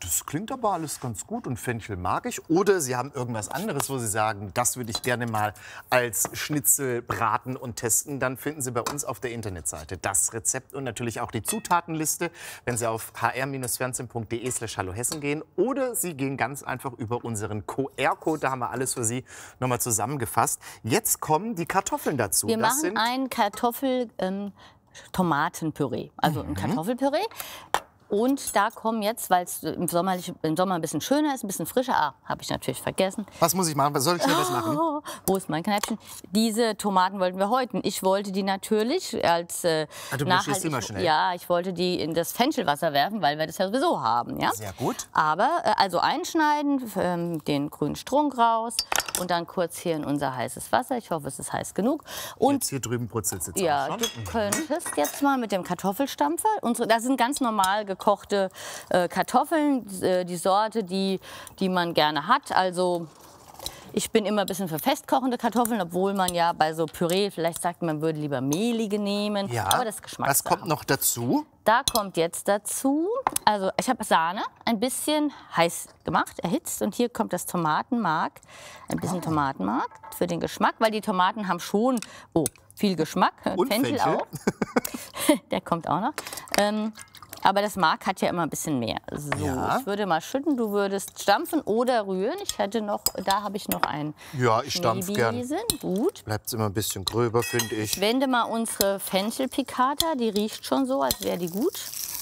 S1: das klingt aber alles ganz gut und Fenchel mag ich. Oder Sie haben irgendwas anderes, wo Sie sagen, das würde ich gerne mal als Schnitzel braten und testen. Dann finden Sie bei uns auf der Internetseite das Rezept und natürlich auch die Zutatenliste, wenn Sie auf h r fernsehen punkt de slash hallo hessen gehen. Oder Sie gehen ganz einfach über unseren Q R-Code. Da haben wir alles für Sie nochmal zusammengefasst. Jetzt kommen die Kartoffeln dazu.
S13: Wir
S1: das
S13: machen
S1: sind
S13: ein Kartoffel-Tomatenpüree, also ein Kartoffelpüree. Und da kommen jetzt, weil es im Sommer, im Sommer ein bisschen schöner ist, ein bisschen frischer. Ah, habe ich natürlich vergessen.
S1: Was muss ich machen? Was soll ich schnell was machen?
S13: Oh, wo ist mein Knäppchen? Diese Tomaten wollten wir häuten. Ich wollte die natürlich als äh,
S1: ah, du nachhaltig, die mal schnell.
S13: Ja, ich wollte die in das Fenchelwasser werfen, weil wir das ja sowieso haben. Ja?
S1: Sehr gut.
S13: Aber äh, also einschneiden, ähm, den grünen Strunk raus und dann kurz hier in unser heißes Wasser. Ich hoffe, es ist heiß genug. Und
S1: jetzt hier drüben brutzelt es jetzt
S13: ja,
S1: auch schon.
S13: du könntest jetzt mal mit dem Kartoffelstampfer, unsere, das sind ganz normal gekochte äh, Kartoffeln, äh, die Sorte, die, die man gerne hat. Also ich bin immer ein bisschen für festkochende Kartoffeln, obwohl man ja bei so Püree vielleicht sagt, man würde lieber mehlige nehmen.
S1: Ja.
S13: Aber das ist Geschmackssache.
S1: Was kommt noch dazu?
S13: Da kommt jetzt dazu, also ich habe Sahne ein bisschen heiß gemacht, erhitzt. Und hier kommt das Tomatenmark, ein bisschen
S1: Oh.
S13: Tomatenmark für den Geschmack, weil die Tomaten haben schon oh, viel Geschmack.
S1: Und
S13: Fenchel
S1: Fenchel.
S13: auch. Der kommt auch noch. Ähm, aber das Mark hat ja immer ein bisschen mehr. So,
S1: Ja.
S13: ich würde mal schütten, du würdest stampfen oder rühren. Ich hätte noch, da habe ich noch einen
S1: Ja, ich stampf gern.
S13: Schneebesen. Gut.
S1: Bleibt immer ein bisschen gröber, finde ich.
S13: Ich wende mal unsere Fenchel-Piccata, die riecht schon so, als wäre die gut.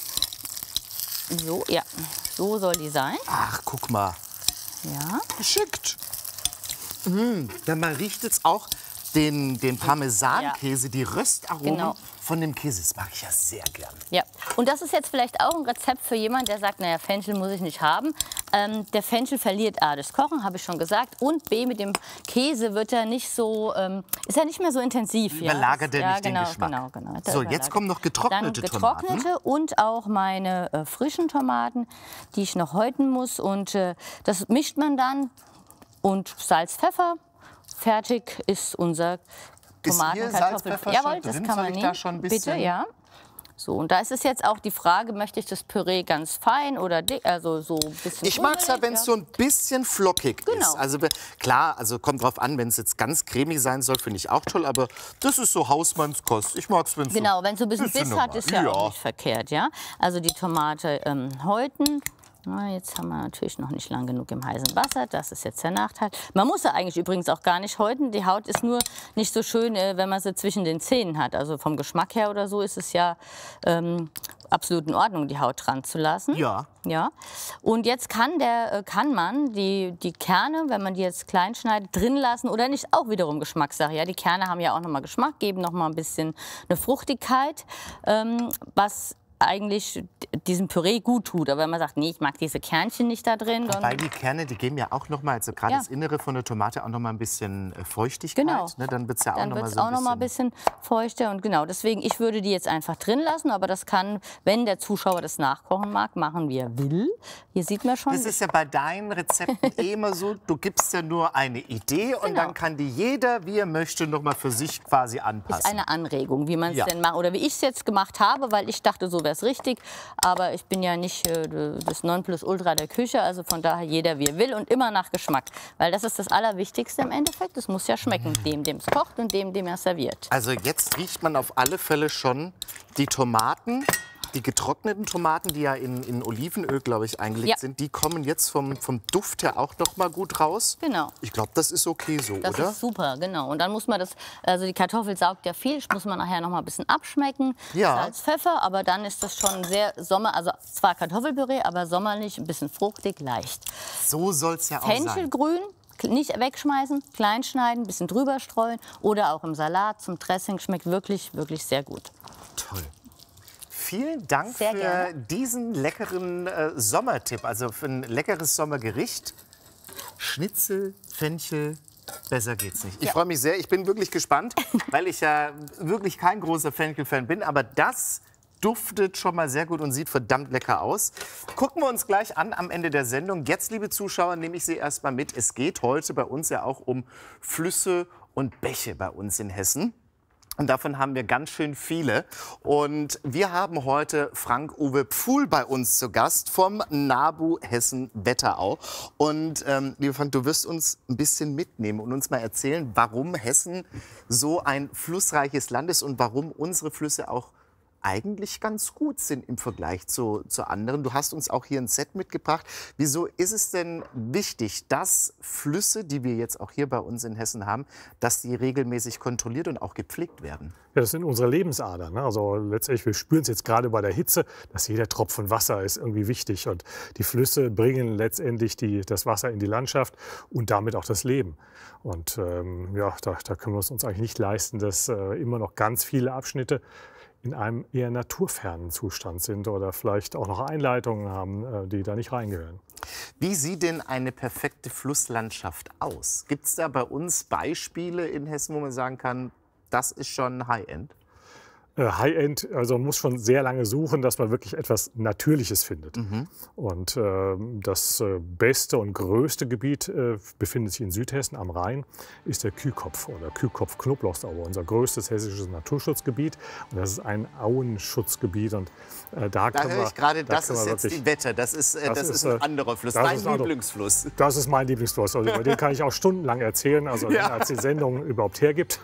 S13: So, ja, so soll die sein.
S1: Ach, guck mal.
S13: Ja.
S1: Geschickt. Mm, ja, man riecht jetzt auch den, den Parmesankäse, die Röstaromen
S13: Genau.
S1: von dem Käse. Das mag ich ja sehr gern.
S13: Ja, und das ist jetzt vielleicht auch ein Rezept für jemanden, der sagt, naja, Fenchel muss ich nicht haben. Ähm, der Fenchel verliert A, das Kochen, habe ich schon gesagt, und B, mit dem Käse wird er nicht so, ähm, ist er nicht mehr so intensiv.
S1: Überlagert
S13: ja,
S1: er
S13: das,
S1: nicht
S13: ja,
S1: den
S13: genau,
S1: Geschmack.
S13: Genau, genau,
S1: So, jetzt kommen noch getrocknete
S13: Dann getrocknete
S1: Tomaten.
S13: und auch meine äh, frischen Tomaten, die ich noch häuten muss. Und äh, das mischt man dann und Salz, Pfeffer. Fertig ist unser Tomaten,
S1: Ist hier
S13: Kartoffel.
S1: Salz, Pfeffer
S13: Jawohl,
S1: schon
S13: das
S1: drin?
S13: kann
S1: Soll
S13: man
S1: ich
S13: nehmen.
S1: da schon ein bisschen-
S13: Bitte, ja. So, und da ist es jetzt auch die Frage, möchte ich das Püree ganz fein oder dick, also so ein bisschen.
S1: Ich mag es ja, wenn es so ein bisschen flockig
S13: Genau.
S1: ist. Also klar, also kommt drauf an, wenn es jetzt ganz cremig sein soll, finde ich auch toll. Aber das ist so Hausmannskost. Ich mag es, wenn es
S13: Genau, wenn es so ein bisschen Biss
S1: normal.
S13: hat, ist ja, auch nicht verkehrt, ja. Also die Tomate ähm, häuten. Na, jetzt haben wir natürlich noch nicht lang genug im heißen Wasser. Das ist jetzt der Nachteil. Man muss sie eigentlich übrigens auch gar nicht häuten. Die Haut ist nur nicht so schön, äh, wenn man sie zwischen den Zähnen hat. Also vom Geschmack her oder so ist es ja ähm, absolut in Ordnung, die Haut dran zu lassen.
S1: Ja.
S13: Ja. Und jetzt kann, der, äh, kann man die, die Kerne, wenn man die jetzt klein schneidet, drin lassen oder nicht, auch wiederum Geschmackssache. Ja, die Kerne haben ja auch noch mal Geschmack, geben noch mal ein bisschen eine Fruchtigkeit, ähm, was eigentlich diesem Püree gut tut. Aber wenn man sagt, nee, ich mag diese Kernchen nicht da drin.
S1: Wobei die Kerne, die geben ja auch noch mal, also gerade
S13: Ja.
S1: das Innere von der Tomate auch noch mal ein bisschen äh, Feuchtigkeit.
S13: Genau.
S1: Ne? Dann wird es ja auch
S13: Dann
S1: noch
S13: wird
S1: mal
S13: es
S1: so
S13: auch
S1: ein
S13: noch mal ein
S1: bisschen...
S13: bisschen feuchter. Und genau, deswegen, ich würde die jetzt einfach drin lassen. Aber das kann, wenn der Zuschauer das nachkochen mag, machen, wie er will. Hier sieht man schon.
S1: Das ist ja bei deinen Rezepten eh immer so, du gibst ja nur eine Idee und dann kann die jeder, wie er möchte, noch mal für sich quasi anpassen.
S13: Ist eine Anregung, wie man es
S1: Ja.
S13: denn macht oder wie ich es jetzt gemacht habe, weil ich dachte, so wäre es richtig. Aber ich bin ja nicht äh, das Nonplusultra der Küche, also von daher jeder wie er will und immer nach Geschmack. Weil das ist das Allerwichtigste im Endeffekt. Es muss ja schmecken, dem, dem es kocht und dem, dem er serviert.
S1: Also jetzt riecht man auf alle Fälle schon die Tomaten, die getrockneten Tomaten, die ja in, in Olivenöl, glaube ich, eingelegt
S13: Ja.
S1: sind. Die kommen jetzt vom, vom Duft her auch noch mal gut raus.
S13: Genau.
S1: Ich glaube, das ist okay so,
S13: Das
S1: oder?
S13: ist super, genau. Und dann muss man das, also die Kartoffel saugt ja viel, muss man nachher noch mal ein bisschen abschmecken.
S1: Ja.
S13: Salz, Pfeffer, aber dann ist das schon sehr Sommer, also zwar Kartoffelpüree, aber sommerlich, ein bisschen fruchtig, leicht.
S1: So soll es ja auch sein.
S13: Fenchelgrün, nicht wegschmeißen, klein schneiden, ein bisschen drüber streuen oder auch im Salat zum Dressing, schmeckt wirklich, wirklich sehr gut.
S1: Toll. Vielen Dank
S13: Sehr
S1: für
S13: gerne.
S1: diesen leckeren äh, Sommertipp, also für ein leckeres Sommergericht. Schnitzel, Fenchel, besser geht's nicht. Ich
S13: Ja.
S1: freue mich sehr, ich bin wirklich gespannt, weil ich ja wirklich kein großer Fenchel-Fan bin, aber das duftet schon mal sehr gut und sieht verdammt lecker aus. Gucken wir uns gleich an am Ende der Sendung. Jetzt, liebe Zuschauer, nehme ich Sie erst mal mit. Es geht heute bei uns ja auch um Flüsse und Bäche bei uns in Hessen. Und davon haben wir ganz schön viele. Und wir haben heute Frank-Uwe Pfuhl bei uns zu Gast vom NABU Hessen-Wetterau. Und ähm, lieber Frank, du wirst uns ein bisschen mitnehmen und uns mal erzählen, warum Hessen so ein flussreiches Land ist und warum unsere Flüsse auch eigentlich ganz gut sind im Vergleich zu, zu anderen. Du hast uns auch hier ein Set mitgebracht. Wieso ist es denn wichtig, dass Flüsse, die wir jetzt auch hier bei uns in Hessen haben, dass die regelmäßig kontrolliert und auch gepflegt werden?
S14: Ja, das sind unsere Lebensadern. Ne? Also letztendlich, wir spüren es jetzt gerade bei der Hitze, dass jeder Tropfen Wasser ist irgendwie wichtig. Und die Flüsse bringen letztendlich die, das Wasser in die Landschaft und damit auch das Leben. Und ähm, ja, da, da können wir es uns eigentlich nicht leisten, dass äh, immer noch ganz viele Abschnitte in einem eher naturfernen Zustand sind oder vielleicht auch noch Einleitungen haben, die da nicht reingehören.
S1: Wie sieht denn eine perfekte Flusslandschaft aus? Gibt es da bei uns Beispiele in Hessen, wo man sagen kann, das ist schon High-End?
S14: High-End, also man muss schon sehr lange suchen, dass man wirklich etwas Natürliches findet. Mhm. Und äh, das äh, beste und größte Gebiet äh, befindet sich in Südhessen am Rhein, ist der Kühkopf oder Kühkopf-Knoblauchsaue, unser größtes hessisches Naturschutzgebiet. Und das ist ein Auenschutzgebiet. Und äh, da
S1: da höre ich gerade,
S14: da
S1: das ist jetzt
S14: wirklich,
S1: die Wette, das ist, äh, das
S14: das
S1: ist
S14: ist
S1: ein anderer Fluss,
S14: das
S1: dein
S14: ist also,
S1: Lieblingsfluss.
S14: Das ist mein Lieblingsfluss, also über den kann ich auch stundenlang erzählen, also
S1: Ja.
S14: als die Sendung überhaupt hergibt.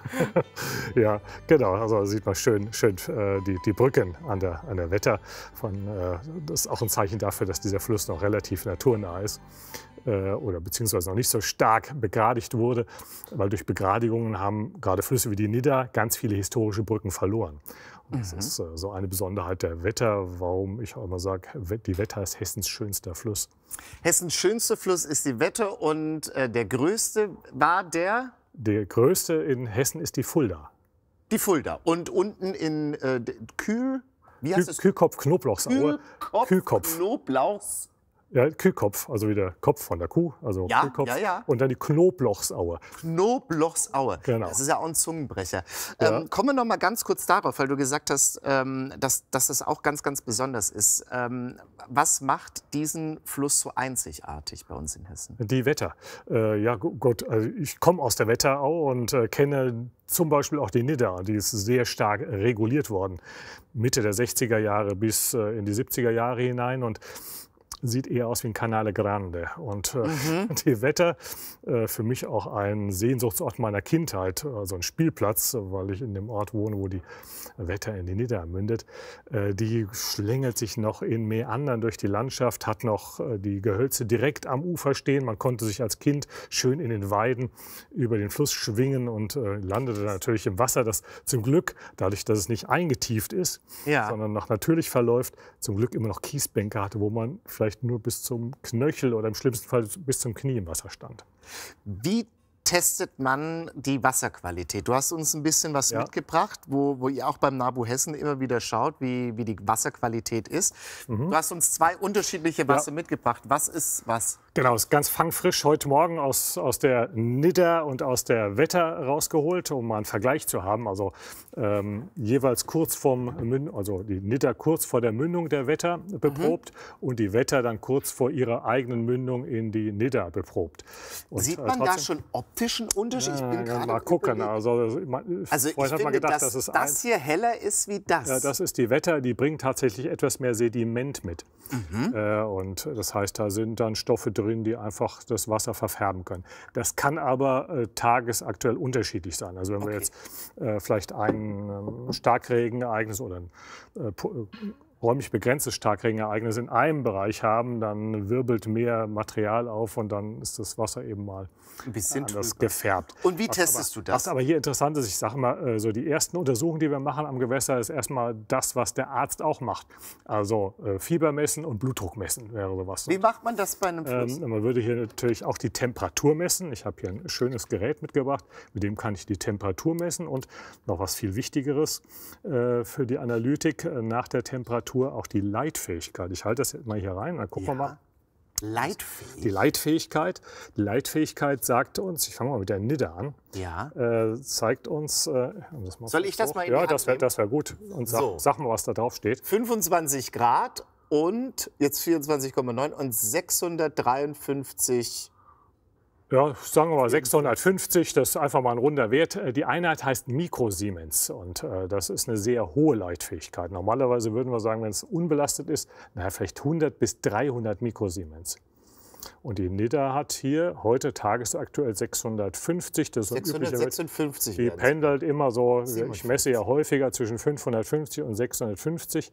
S14: Ja, genau, also da sieht man schön, schön äh, die, die Brücken an der, an der Wetter. Von, äh, das ist auch ein Zeichen dafür, dass dieser Fluss noch relativ naturnah ist äh, oder beziehungsweise noch nicht so stark begradigt wurde, weil durch Begradigungen haben gerade Flüsse wie die Nidda ganz viele historische Brücken verloren. Und das
S1: Mhm.
S14: ist äh, so eine Besonderheit der Wetter, warum ich auch immer sage, die Wetter ist Hessens schönster Fluss.
S1: Hessens schönster Fluss ist die Wetter und äh, der größte war der?
S14: Der größte in Hessen ist die Fulda.
S1: Die Fulda. Und unten in äh, Kühl, wie heißt
S14: Küh,
S1: es?
S14: Kühlkopf-Knoblauchsaue.
S1: Kühlkopf,
S14: Kühlkopf.
S1: Knoblauchs.
S14: Ja, Kühlkopf, also wie der Kopf von der Kuh, also
S1: Ja,
S14: Kühlkopf.
S1: ja, ja.
S14: Und dann die Knoblauchsaue.
S1: Knoblauchsaue.
S14: Genau.
S1: Das ist ja auch ein Zungenbrecher.
S14: Ja.
S1: Ähm, kommen wir noch mal ganz kurz darauf, weil du gesagt hast, ähm, dass, dass das auch ganz, ganz besonders ist. Ähm, was macht diesen Fluss so einzigartig bei uns in Hessen?
S14: Die Wetter. Äh, ja gu- gut, also ich komme aus der Wetterau und äh, kenne zum Beispiel auch die Nidda. Die ist sehr stark reguliert worden. Mitte der sechziger Jahre bis äh, in die siebziger Jahre hinein. Und sieht eher aus wie ein Canale Grande. Und äh,
S1: Mhm.
S14: die Wetter, äh, für mich auch ein Sehnsuchtsort meiner Kindheit, also ein Spielplatz, weil ich in dem Ort wohne, wo die Wetter in die Nidda mündet. Äh, die schlängelt sich noch in Meandern durch die Landschaft, hat noch äh, die Gehölze direkt am Ufer stehen. Man konnte sich als Kind schön in den Weiden über den Fluss schwingen und äh, landete natürlich im Wasser, das zum Glück, dadurch, dass es nicht eingetieft ist,
S1: Ja.
S14: sondern noch natürlich verläuft, zum Glück immer noch Kiesbänke hatte, wo man vielleicht nur bis zum Knöchel oder im schlimmsten Fall bis zum Knie im Wasser stand.
S1: Wie testet man die Wasserqualität? Du hast uns ein bisschen was
S14: Ja.
S1: mitgebracht, wo, wo ihr auch beim NABU Hessen immer wieder schaut, wie, wie die Wasserqualität ist.
S14: Mhm.
S1: Du hast uns zwei unterschiedliche Wasser mitgebracht. Was ist was?
S14: Genau, ist ganz fangfrisch heute Morgen aus, aus der Nidda und aus der Wetter rausgeholt, um mal einen Vergleich zu haben. Also ähm, jeweils kurz vorm Münd, also die Nidda kurz vor der Mündung der Wetter beprobt und die Wetter dann kurz vor ihrer eigenen Mündung in die Nidda beprobt. Und,
S1: Sieht
S14: äh,
S1: man da
S14: trotzdem-
S1: schon optischen Unterschied? Ich
S14: Ja,
S1: bin
S14: ja,
S1: gerade
S14: mal
S1: am
S14: gucken.
S1: Überlegen.
S14: Also, man,
S1: Also ich
S14: vorhin hat man
S1: finde,
S14: gedacht,
S1: dass
S14: das ist
S1: das hier heller ist wie das.
S14: Ja, das ist die Wetter, die bringt tatsächlich etwas mehr Sediment mit.
S1: Mhm.
S14: Äh, und das heißt, da sind dann Stoffe drin, die einfach das Wasser verfärben können. Das kann aber äh, tagesaktuell unterschiedlich sein. Also wenn wir jetzt äh, vielleicht ein ähm, Starkregenereignis oder ein äh, pu- räumlich begrenztes Starkregenereignis in einem Bereich haben, dann wirbelt mehr Material auf und dann ist das Wasser eben mal
S1: ein bisschen
S14: anders
S1: trüber.
S14: gefärbt.
S1: Und wie
S14: Was
S1: testest
S14: aber,
S1: du das?
S14: Was aber hier interessant ist, ich sage mal, äh, so die ersten Untersuchungen, die wir machen am Gewässer, ist erstmal das, was der Arzt auch macht. Also äh, Fieber messen und Blutdruck messen wäre sowas.
S1: Wie macht man das bei einem Fluss?
S14: Ähm, man würde hier natürlich auch die Temperatur messen. Ich habe hier ein schönes Gerät mitgebracht, mit dem kann ich die Temperatur messen und noch was viel Wichtigeres äh, für die Analytik äh, nach der Temperatur auch die Leitfähigkeit. Ich halte das jetzt mal hier rein, dann gucken wir mal.
S1: Leitfähig?
S14: Die Leitfähigkeit. Die Leitfähigkeit sagt uns, ich fange mal mit der Nidda an,
S1: Ja.
S14: äh, zeigt uns. Äh, das mal
S1: Soll ich das
S14: hoch.
S1: mal in die
S14: Ja,
S1: Hand
S14: das wäre
S1: nehmen?
S14: das wär gut. Und sag,
S1: So.
S14: sag mal, was da drauf steht.
S1: fünfundzwanzig Grad und jetzt vierundzwanzig Komma neun und sechshundertdreiundfünfzig
S14: Ja, sagen wir mal sechshundertfünfzig, das ist einfach mal ein runder Wert. Die Einheit heißt Mikrosiemens und äh, das ist eine sehr hohe Leitfähigkeit. Normalerweise würden wir sagen, wenn es unbelastet ist, naja, vielleicht hundert bis dreihundert Mikrosiemens. Und die Nidda hat hier heute tagesaktuell sechshundertfünfzig. Das ist
S1: sechshundertsechsundfünfzig.
S14: Die pendelt immer so, ich messe ja häufiger zwischen fünfhundertfünfzig und sechshundertfünfzig.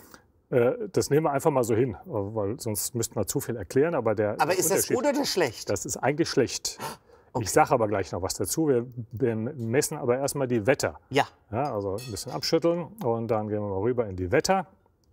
S14: Das nehmen wir einfach mal so hin, weil sonst müssten wir zu viel erklären. Aber, der,
S1: aber ist das gut oder schlecht?
S14: Das ist eigentlich schlecht. Okay. Ich sage aber gleich noch was dazu. Wir, wir messen aber erstmal die Wetter.
S1: Ja.
S14: Ja. Also ein bisschen abschütteln und dann gehen wir mal rüber in die Wetter.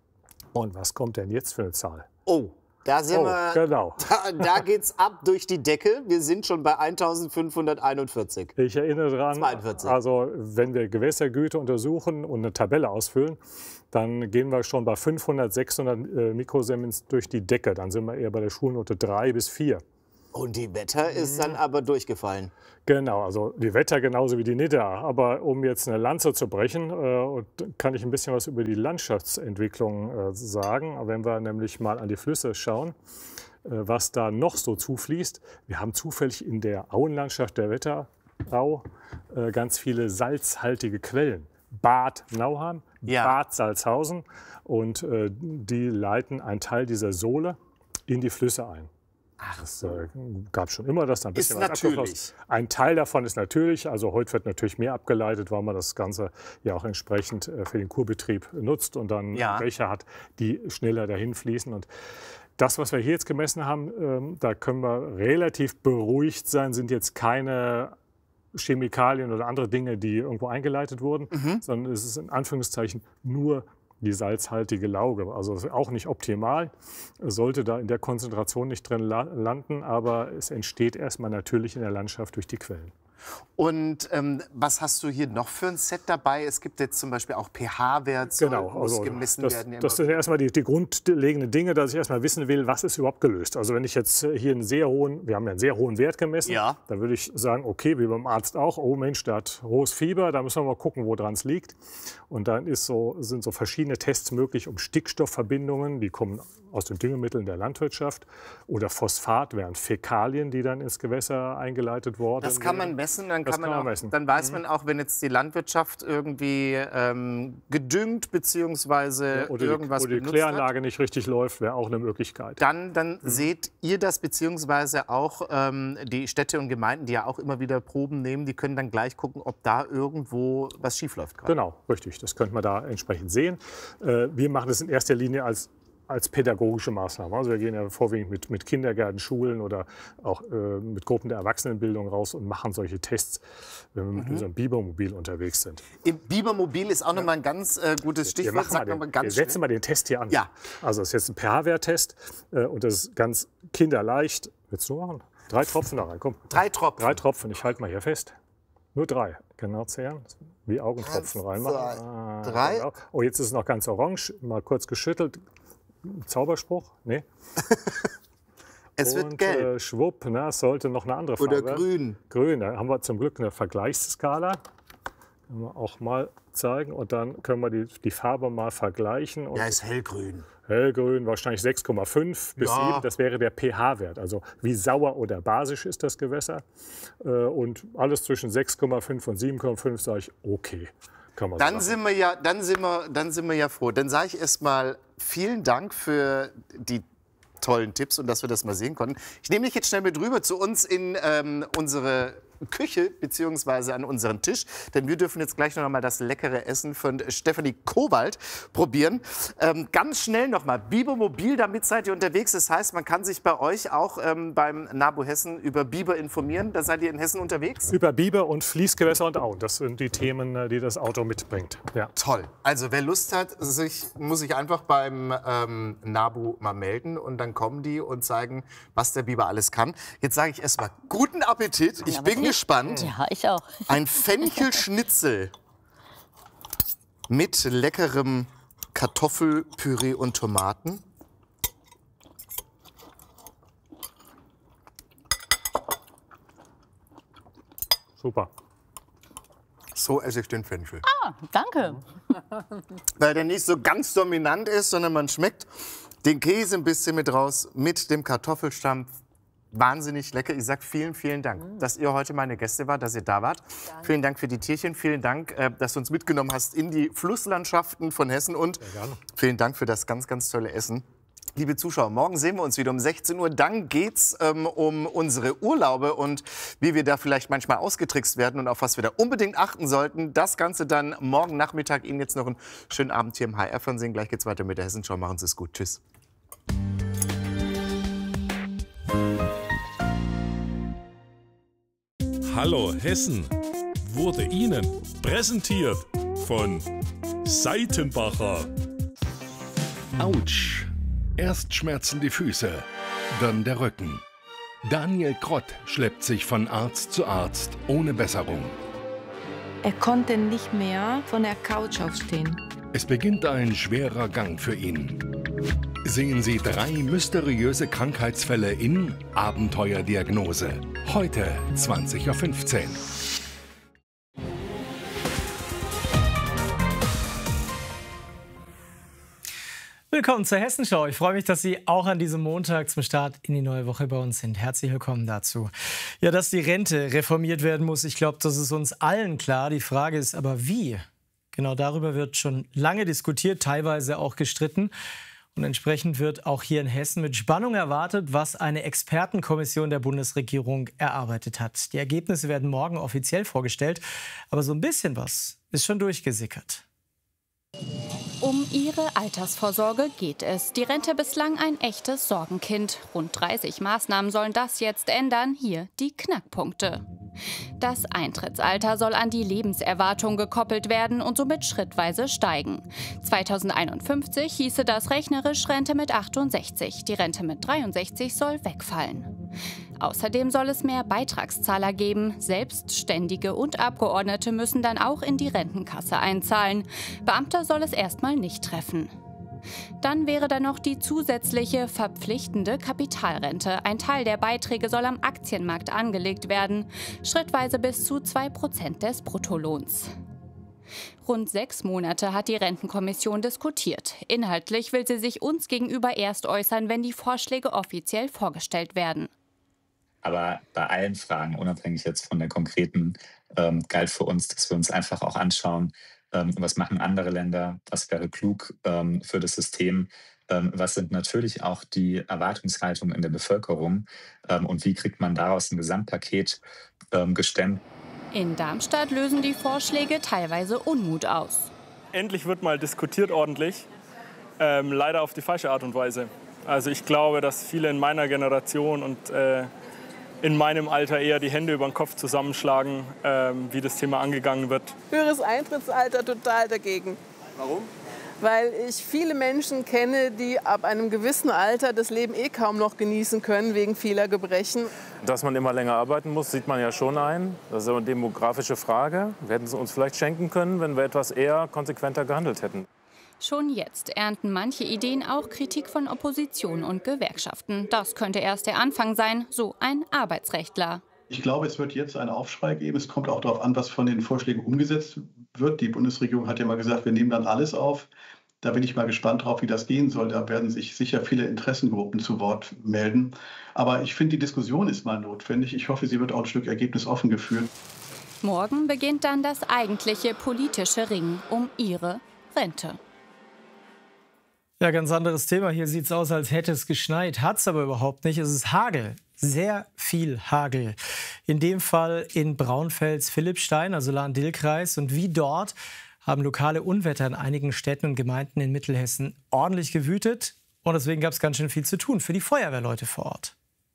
S14: Und was kommt denn jetzt für eine Zahl?
S1: Oh, da sind
S14: oh,
S1: wir.
S14: Genau.
S1: Da, da geht's ab durch die Decke. Wir sind schon bei eintausendfünfhunderteinundvierzig.
S14: Ich erinnere daran,
S1: zweiundvierzig.
S14: Also wenn wir Gewässergüte untersuchen und eine Tabelle ausfüllen, dann gehen wir schon bei fünfhundert, sechshundert äh, Mikrosiemens durch die Decke. Dann sind wir eher bei der Schulnote drei bis vier.
S1: Und die Wetter ist dann aber durchgefallen.
S14: Genau, also die Wetter genauso wie die Nidda. Aber um jetzt eine Lanze zu brechen, äh, kann ich ein bisschen was über die Landschaftsentwicklung äh, sagen. Wenn wir nämlich mal an die Flüsse schauen, äh, was da noch so zufließt. Wir haben zufällig in der Auenlandschaft der Wetterau äh, ganz viele salzhaltige Quellen. Bad Nauheim, ja. Bad Salzhausen. Und äh, die leiten einen Teil dieser Sohle in die Flüsse ein.
S1: Ach
S14: Es äh, gab schon immer, dass da ein bisschen
S1: ist
S14: was
S1: natürlich.
S14: abgeflossen. Ein Teil davon ist natürlich, also heute wird natürlich mehr abgeleitet, weil man das Ganze ja auch entsprechend äh, für den Kurbetrieb nutzt und dann
S1: ja.
S14: Bäche hat, die schneller dahin fließen. Und das, was wir hier jetzt gemessen haben, ähm, da können wir relativ beruhigt sein, sind jetzt keine Chemikalien oder andere Dinge, die irgendwo eingeleitet wurden, mhm. sondern es ist in Anführungszeichen nur die salzhaltige Lauge. Also auch nicht optimal, sollte da in der Konzentration nicht drin landen, aber es entsteht erstmal natürlich in der Landschaft durch die Quellen.
S1: Und ähm, was hast du hier noch für ein Set dabei? Es gibt jetzt zum Beispiel auch pH-Wert,
S14: genau,
S1: muss
S14: also
S1: gemessen
S14: das,
S1: werden.
S14: Das sind erstmal die, die grundlegenden Dinge, dass ich erstmal wissen will, was ist überhaupt gelöst. Also wenn ich jetzt hier einen sehr hohen, wir haben ja einen sehr hohen Wert gemessen,
S1: ja.
S14: dann würde ich sagen, okay, wie beim Arzt auch, oh Mensch, der hat hohes Fieber, da müssen wir mal gucken, wo dran es liegt. Und dann ist so, sind so verschiedene Tests möglich, um Stickstoffverbindungen, die kommen aus den Düngemitteln der Landwirtschaft, oder Phosphat, wären Fäkalien, die dann ins Gewässer eingeleitet worden sind.
S1: Das kann man messen, dann, kann
S14: kann
S1: man
S14: man
S1: auch,
S14: messen.
S1: dann weiß man auch, wenn jetzt die Landwirtschaft irgendwie ähm, gedüngt bzw.
S14: Oder
S1: irgendwas
S14: die, oder die
S1: benutzt
S14: Kläranlage
S1: hat,
S14: nicht richtig läuft, wäre auch eine Möglichkeit.
S1: Dann, dann
S14: Mhm.
S1: seht ihr das, beziehungsweise auch ähm, die Städte und Gemeinden, die ja auch immer wieder Proben nehmen, die können dann gleich gucken, ob da irgendwo was schiefläuft.
S14: Genau, richtig. Das könnte man da entsprechend sehen. Äh, wir machen das in erster Linie als als pädagogische Maßnahme. Also wir gehen ja vorwiegend mit, mit Kindergärten, Schulen oder auch äh, mit Gruppen der Erwachsenenbildung raus und machen solche Tests, wenn wir mit
S1: Mhm.
S14: unserem Bibermobil unterwegs sind.
S1: Im Bibermobil ist auch noch mal ein ganz äh, gutes
S14: Wir,
S1: Stichwort.
S14: machen mal
S1: Sag noch
S14: den,
S1: mal ganz
S14: wir setzen
S1: schnell.
S14: mal den Test hier an.
S1: Ja.
S14: Also das ist jetzt ein pH-Wert-Test äh, und das ist ganz kinderleicht. Willst du machen? Drei Tropfen da rein, komm.
S1: Drei Tropfen?
S14: Drei Tropfen, ich halte mal hier fest. Nur drei, genau zählen. Wie Augentropfen
S1: Eins,
S14: reinmachen.
S1: zwei,
S14: Ah,
S1: drei.
S14: Genau. Oh, jetzt ist es noch ganz orange. Mal kurz geschüttelt. Zauberspruch? Nee.
S1: Es wird
S14: und,
S1: gelb.
S14: Äh, schwupp, na, es sollte noch eine andere Farbe.
S1: Oder grün.
S14: Grün, da haben wir zum Glück eine Vergleichsskala. Können wir auch mal zeigen. Und dann können wir die, die Farbe mal vergleichen. Und
S1: Ja, ist hellgrün.
S14: Hellgrün, wahrscheinlich sechs Komma fünf bis
S1: Ja.
S14: sieben. Das wäre der pH-Wert. Also wie sauer oder basisch ist das Gewässer. Äh, Und alles zwischen sechs Komma fünf und sieben Komma fünf sage ich, okay. Kann man so
S1: Dann
S14: machen.
S1: sind wir ja, dann sind wir, dann sind wir ja froh. Dann sage ich erst mal vielen Dank für die tollen Tipps und dass wir das mal sehen konnten. Ich nehme dich jetzt schnell mit rüber zu uns in ähm, unsere Küche bzw. an unseren Tisch, denn wir dürfen jetzt gleich noch mal das leckere Essen von Stefanie Kowald probieren. Ähm, ganz schnell noch mal Bibermobil, damit seid ihr unterwegs. Das heißt, man kann sich bei euch auch ähm, beim NABU Hessen über Biber informieren. Da seid ihr in Hessen unterwegs?
S14: Über Biber und Fließgewässer und Auen. Das sind die Themen, die das Auto mitbringt. Ja.
S1: Toll. Also wer Lust hat, sich, muss sich einfach beim ähm, NABU mal melden und dann kommen die und zeigen, was der Biber alles kann. Jetzt sage ich erst mal guten Appetit. Ich bin gespannt.
S13: Ja, ich auch.
S1: Ein Fenchelschnitzel mit leckerem Kartoffelpüree und Tomaten.
S14: Super.
S1: So esse ich den Fenchel.
S13: Ah, danke.
S1: Weil der nicht so ganz dominant ist, sondern man schmeckt den Käse ein bisschen mit raus, mit dem Kartoffelstampf. wahnsinnig lecker. Ich sage vielen, vielen Dank, mm. dass ihr heute meine Gäste wart, dass ihr da wart. Danke. Vielen Dank für die Tierchen. Vielen Dank, äh, dass du uns mitgenommen hast in die Flusslandschaften von Hessen. Und vielen Dank für das ganz, ganz tolle Essen. Liebe Zuschauer, morgen sehen wir uns wieder um sechzehn Uhr. Dann geht's ähm, um unsere Urlaube und wie wir da vielleicht manchmal ausgetrickst werden und auf was wir da unbedingt achten sollten. Das Ganze dann morgen Nachmittag. Ihnen jetzt noch einen schönen Abend hier im H R-Fernsehen. Gleich geht's weiter mit der Hessenschau. Machen Sie es gut. Tschüss.
S15: Hallo Hessen wurde Ihnen präsentiert von Seitenbacher. Autsch. Erst schmerzen die Füße, dann der Rücken. Daniel Krott schleppt sich von Arzt zu Arzt ohne Besserung.
S16: Er konnte nicht mehr von der Couch aufstehen.
S15: Es beginnt ein schwerer Gang für ihn. Sehen Sie drei mysteriöse Krankheitsfälle in Abenteuerdiagnose. Heute zwanzig Uhr fünfzehn.
S17: Willkommen zur Hessenschau. Ich freue mich, dass Sie auch an diesem Montag zum Start in die neue Woche bei uns sind. Herzlich willkommen dazu. Ja, dass die Rente reformiert werden muss, ich glaube, das ist uns allen klar. Die Frage ist aber, wie? Genau darüber wird schon lange diskutiert, teilweise auch gestritten. Und entsprechend wird auch hier in Hessen mit Spannung erwartet, was eine Expertenkommission der Bundesregierung erarbeitet hat. Die Ergebnisse werden morgen offiziell vorgestellt, aber so ein bisschen was ist schon durchgesickert.
S18: Um ihre Altersvorsorge geht es. Die Rente bislang ein echtes Sorgenkind. Rund dreißig Maßnahmen sollen das jetzt ändern. Hier die Knackpunkte. Das Eintrittsalter soll an die Lebenserwartung gekoppelt werden und somit schrittweise steigen. zweitausendeinundfünfzig hieße das rechnerisch Rente mit achtundsechzig. Die Rente mit dreiundsechzig soll wegfallen. Außerdem soll es mehr Beitragszahler geben. Selbstständige und Abgeordnete müssen dann auch in die Rentenkasse einzahlen. Beamte soll es erstmal nicht treffen. Dann wäre da noch die zusätzliche verpflichtende Kapitalrente. Ein Teil der Beiträge soll am Aktienmarkt angelegt werden, schrittweise bis zu zwei Prozent des Bruttolohns. Rund sechs Monate hat die Rentenkommission diskutiert. Inhaltlich will sie sich uns gegenüber erst äußern, wenn die Vorschläge offiziell vorgestellt werden.
S19: Aber bei allen Fragen, unabhängig jetzt von der konkreten, ähm, galt für uns, dass wir uns einfach auch anschauen, ähm, was machen andere Länder, was wäre klug ähm, für das System, ähm, was sind natürlich auch die Erwartungshaltungen in der Bevölkerung ähm, und wie kriegt man daraus ein Gesamtpaket ähm, gestemmt.
S18: In Darmstadt lösen die Vorschläge teilweise Unmut aus.
S11: Endlich wird mal diskutiert ordentlich, ähm, leider auf die falsche Art und Weise. Also ich glaube, dass viele in meiner Generation und äh, in meinem Alter eher die Hände über den Kopf zusammenschlagen, ähm, wie das Thema angegangen wird.
S20: Höheres Eintrittsalter total dagegen.
S11: Warum?
S20: Weil ich viele Menschen kenne, die ab einem gewissen Alter das Leben eh kaum noch genießen können, wegen vieler Gebrechen.
S21: Dass man immer länger arbeiten muss, sieht man ja schon ein. Das ist eine demografische Frage. Wir hätten es uns vielleicht schenken können, wenn wir etwas eher konsequenter gehandelt hätten.
S18: Schon jetzt ernten manche Ideen auch Kritik von Opposition und Gewerkschaften. Das könnte erst der Anfang sein, so ein Arbeitsrechtler.
S22: Ich glaube, es wird jetzt einen Aufschrei geben. Es kommt auch darauf an, was von den Vorschlägen umgesetzt wird. Die Bundesregierung hat ja mal gesagt, wir nehmen dann alles auf. Da bin ich mal gespannt drauf, wie das gehen soll. Da werden sich sicher viele Interessengruppen zu Wort melden. Aber ich finde, die Diskussion ist mal notwendig. Ich hoffe, sie wird auch ein Stück ergebnisoffen geführt.
S18: Morgen beginnt dann das eigentliche politische Ringen um ihre Rente.
S17: Ja, ganz anderes Thema. Hier sieht es aus, als hätte es geschneit. Hat es aber überhaupt nicht. Es ist Hagel. Sehr viel Hagel. In dem Fall in Braunfels-Philippstein, also Lahn-Dill-Kreis. Und wie dort haben lokale Unwetter in einigen Städten und Gemeinden in Mittelhessen ordentlich gewütet. Und deswegen gab es ganz schön viel zu tun für die Feuerwehrleute vor Ort.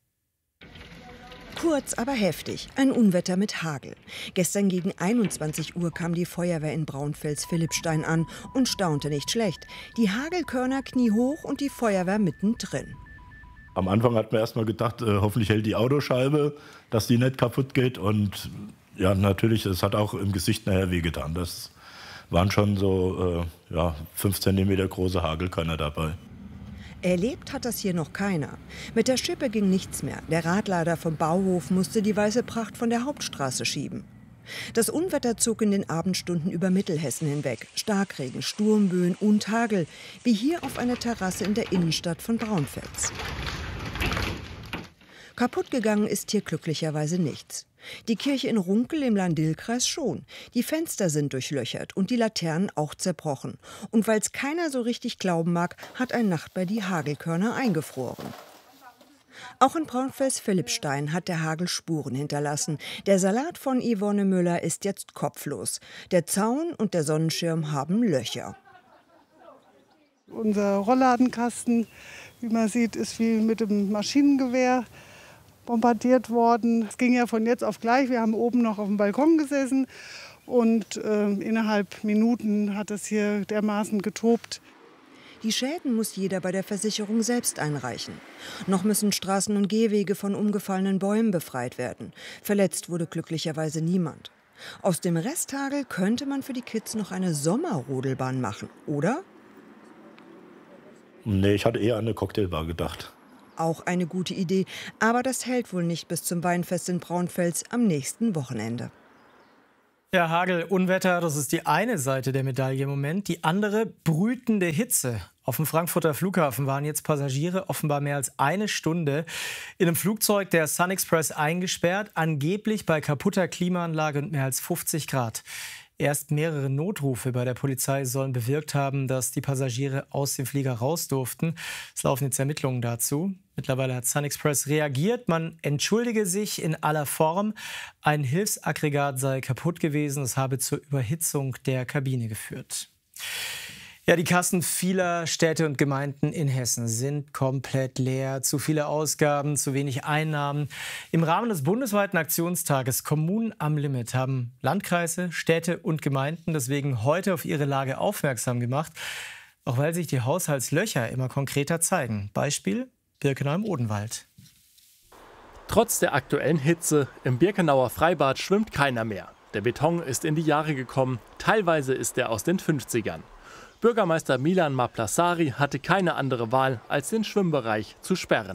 S23: Kurz, aber heftig. Ein Unwetter mit Hagel. Gestern gegen einundzwanzig Uhr kam die Feuerwehr in Braunfels-Philippstein an und staunte nicht schlecht. Die Hagelkörner kniehoch und die Feuerwehr mittendrin.
S24: Am Anfang hat man erst mal gedacht, äh, hoffentlich hält die Autoscheibe, dass die nicht kaputt geht. Und ja, natürlich, es hat auch im Gesicht nachher wehgetan. Das waren schon so äh, ja, fünf Zentimeter große Hagelkörner dabei.
S23: Erlebt hat das hier noch keiner. Mit der Schippe ging nichts mehr. Der Radlader vom Bauhof musste die weiße Pracht von der Hauptstraße schieben. Das Unwetter zog in den Abendstunden über Mittelhessen hinweg. Starkregen, Sturmböen und Hagel, wie hier auf einer Terrasse in der Innenstadt von Braunfels. Kaputt gegangen ist hier glücklicherweise nichts. Die Kirche in Runkel im Lahn-Dill-Kreis schon. Die Fenster sind durchlöchert und die Laternen auch zerbrochen. Und weil es keiner so richtig glauben mag, hat ein Nachbar die Hagelkörner eingefroren. Auch in Braunfels-Philippstein hat der Hagel Spuren hinterlassen. Der Salat von Yvonne Müller ist jetzt kopflos. Der Zaun und der Sonnenschirm haben Löcher.
S2: Unser Rollladenkasten, wie man sieht, ist wie mit dem Maschinengewehr bombardiert worden. Es ging ja von jetzt auf gleich. Wir haben oben noch auf dem Balkon gesessen und äh, innerhalb Minuten hat es hier dermaßen getobt.
S23: Die Schäden muss jeder bei der Versicherung selbst einreichen. Noch müssen Straßen und Gehwege von umgefallenen Bäumen befreit werden. Verletzt wurde glücklicherweise niemand. Aus dem Resthagel könnte man für die Kids noch eine Sommerrodelbahn machen, oder?
S24: Nee, ich hatte eher an eine Cocktailbar gedacht.
S23: Auch eine gute Idee, aber das hält wohl nicht bis zum Weinfest in Braunfels am nächsten Wochenende.
S17: Ja, Hagel, Unwetter, das ist die eine Seite der Medaille im Moment. Die andere, brütende Hitze. Auf dem Frankfurter Flughafen waren jetzt Passagiere offenbar mehr als eine Stunde in einem Flugzeug der Sun Express eingesperrt, angeblich bei kaputter Klimaanlage und mehr als fünfzig Grad. Erst mehrere Notrufe bei der Polizei sollen bewirkt haben, dass die Passagiere aus dem Flieger raus durften. Es laufen jetzt Ermittlungen dazu. Mittlerweile hat Sun Express reagiert. Man entschuldige sich in aller Form. Ein Hilfsaggregat sei kaputt gewesen. Es habe zur Überhitzung der Kabine geführt. Ja, die Kassen vieler Städte und Gemeinden in Hessen sind komplett leer. Zu viele Ausgaben, zu wenig Einnahmen. Im Rahmen des bundesweiten Aktionstages Kommunen am Limit haben Landkreise, Städte und Gemeinden deswegen heute auf ihre Lage aufmerksam gemacht. Auch weil sich die Haushaltslöcher immer konkreter zeigen. Beispiel Birkenau im Odenwald.
S3: Trotz der aktuellen Hitze im Birkenauer Freibad schwimmt keiner mehr. Der Beton ist in die Jahre gekommen. Teilweise ist er aus den fünfzigern. Bürgermeister Milan Maplassari hatte keine andere Wahl, als den Schwimmbereich zu sperren.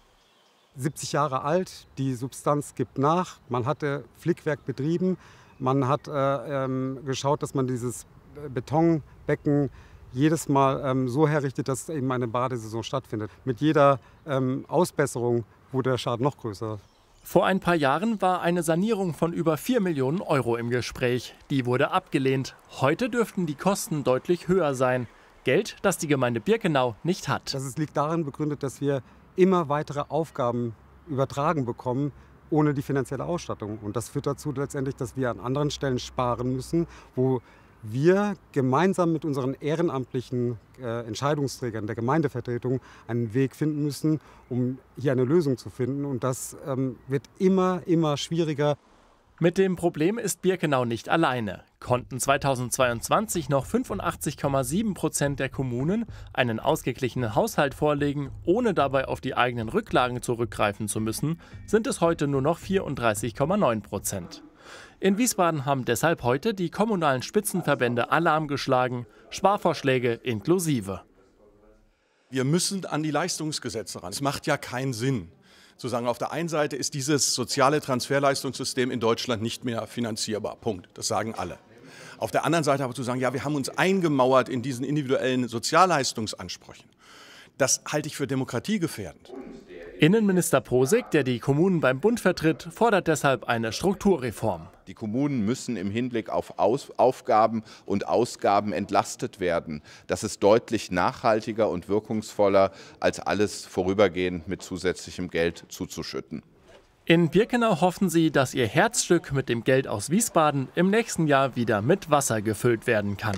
S4: siebzig Jahre alt, die Substanz gibt nach. Man hatte Flickwerk betrieben. Man hat äh, ähm, geschaut, dass man dieses Betonbecken jedes Mal ähm, so herrichtet, dass eben eine Badesaison stattfindet. Mit jeder ähm, Ausbesserung wurde der Schaden noch größer.
S3: Vor ein paar Jahren war eine Sanierung von über vier Millionen Euro im Gespräch. Die wurde abgelehnt. Heute dürften die Kosten deutlich höher sein. Geld, das die Gemeinde Birkenau nicht hat.
S4: Das liegt darin begründet, dass wir immer weitere Aufgaben übertragen bekommen, ohne die finanzielle Ausstattung. Und das führt dazu letztendlich, dass wir an anderen Stellen sparen müssen, wo wir gemeinsam mit unseren ehrenamtlichen äh, Entscheidungsträgern der Gemeindevertretung einen Weg finden müssen, um hier eine Lösung zu finden. Und das ähm, wird immer, immer schwieriger.
S3: Mit dem Problem ist Birkenau nicht alleine. Konnten zweitausendzweiundzwanzig noch fünfundachtzig Komma sieben Prozent der Kommunen einen ausgeglichenen Haushalt vorlegen, ohne dabei auf die eigenen Rücklagen zurückgreifen zu müssen, sind es heute nur noch vierunddreißig Komma neun Prozent. In Wiesbaden haben deshalb heute die kommunalen Spitzenverbände Alarm geschlagen, Sparvorschläge inklusive.
S5: Wir müssen an die Leistungsgesetze ran. Es macht ja keinen Sinn, zu sagen, auf der einen Seite ist dieses soziale Transferleistungssystem in Deutschland nicht mehr finanzierbar. Punkt. Das sagen alle. Auf der anderen Seite aber zu sagen, ja, wir haben uns eingemauert in diesen individuellen Sozialleistungsansprüchen. Das halte ich für demokratiegefährdend.
S3: Innenminister Posig, der die Kommunen beim Bund vertritt, fordert deshalb eine Strukturreform.
S25: Die Kommunen müssen im Hinblick auf Aus- Aufgaben und Ausgaben entlastet werden. Das ist deutlich nachhaltiger und wirkungsvoller, als alles vorübergehend mit zusätzlichem Geld zuzuschütten.
S3: In Birkenau hoffen sie, dass ihr Herzstück mit dem Geld aus Wiesbaden im nächsten Jahr wieder mit Wasser gefüllt werden kann.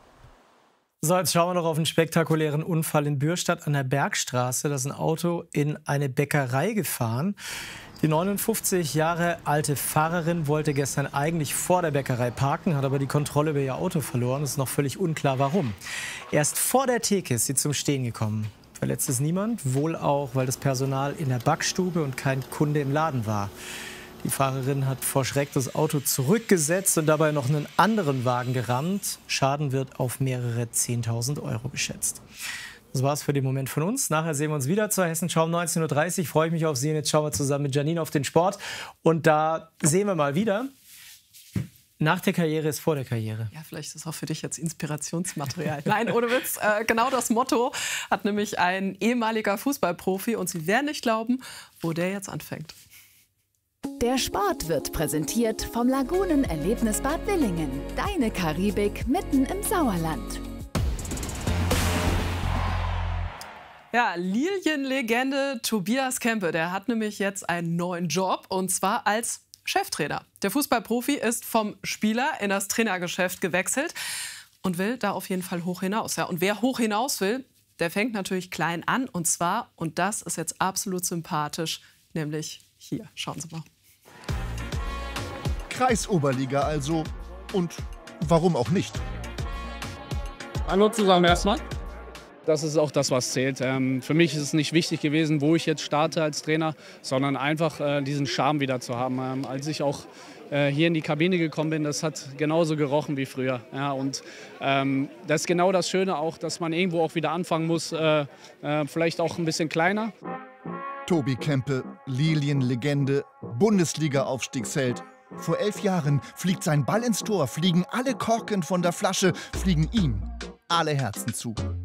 S17: So, jetzt schauen wir noch auf einen spektakulären Unfall in Bürstadt an der Bergstraße. Da ist ein Auto in eine Bäckerei gefahren. Die neunundfünfzig Jahre alte Fahrerin wollte gestern eigentlich vor der Bäckerei parken, hat aber die Kontrolle über ihr Auto verloren. Es ist noch völlig unklar, warum. Erst vor der Theke ist sie zum Stehen gekommen. Verletzt ist niemand, wohl auch, weil das Personal in der Backstube und kein Kunde im Laden war. Die Fahrerin hat vor Schreck das Auto zurückgesetzt und dabei noch einen anderen Wagen gerammt. Schaden wird auf mehrere zehntausend Euro geschätzt. Das war's für den Moment von uns. Nachher sehen wir uns wieder zur Hessenschau um neunzehn Uhr dreißig. Freue ich mich auf Sie. Und jetzt schauen wir zusammen mit Janine auf den Sport. Und da sehen wir mal wieder, Nach der Karriere ist vor der Karriere.
S6: Ja, vielleicht ist es auch für dich jetzt Inspirationsmaterial. Nein, ohne Witz. Äh, genau das Motto hat nämlich ein ehemaliger Fußballprofi. Und Sie werden nicht glauben, wo der jetzt anfängt.
S7: Der Sport wird präsentiert vom Lagunen-Erlebnisbad Willingen. Deine Karibik mitten im Sauerland.
S6: Ja, Lilienlegende Tobias Kempe, der hat nämlich jetzt einen neuen Job, und zwar als Cheftrainer. Der Fußballprofi ist vom Spieler in das Trainergeschäft gewechselt und will da auf jeden Fall hoch hinaus. Ja, und wer hoch hinaus will, der fängt natürlich klein an, und zwar, und das ist jetzt absolut sympathisch, nämlich hier. Schauen Sie mal.
S8: Kreisoberliga also. Und warum auch nicht?
S9: Hallo zusammen erstmal. Das ist auch das, was zählt. Ähm, für mich ist es nicht wichtig gewesen, wo ich jetzt starte als Trainer, sondern einfach äh, diesen Charme wieder zu haben. Ähm, als ich auch äh, hier in die Kabine gekommen bin, das hat genauso gerochen wie früher. Ja, und ähm, das ist genau das Schöne auch, dass man irgendwo auch wieder anfangen muss, äh, äh, vielleicht auch ein bisschen kleiner.
S8: Tobi Kempe, Lilienlegende, Bundesliga-Aufstiegsheld. Vor elf Jahren fliegt sein Ball ins Tor, fliegen alle Korken von der Flasche, fliegen ihm alle Herzen zu.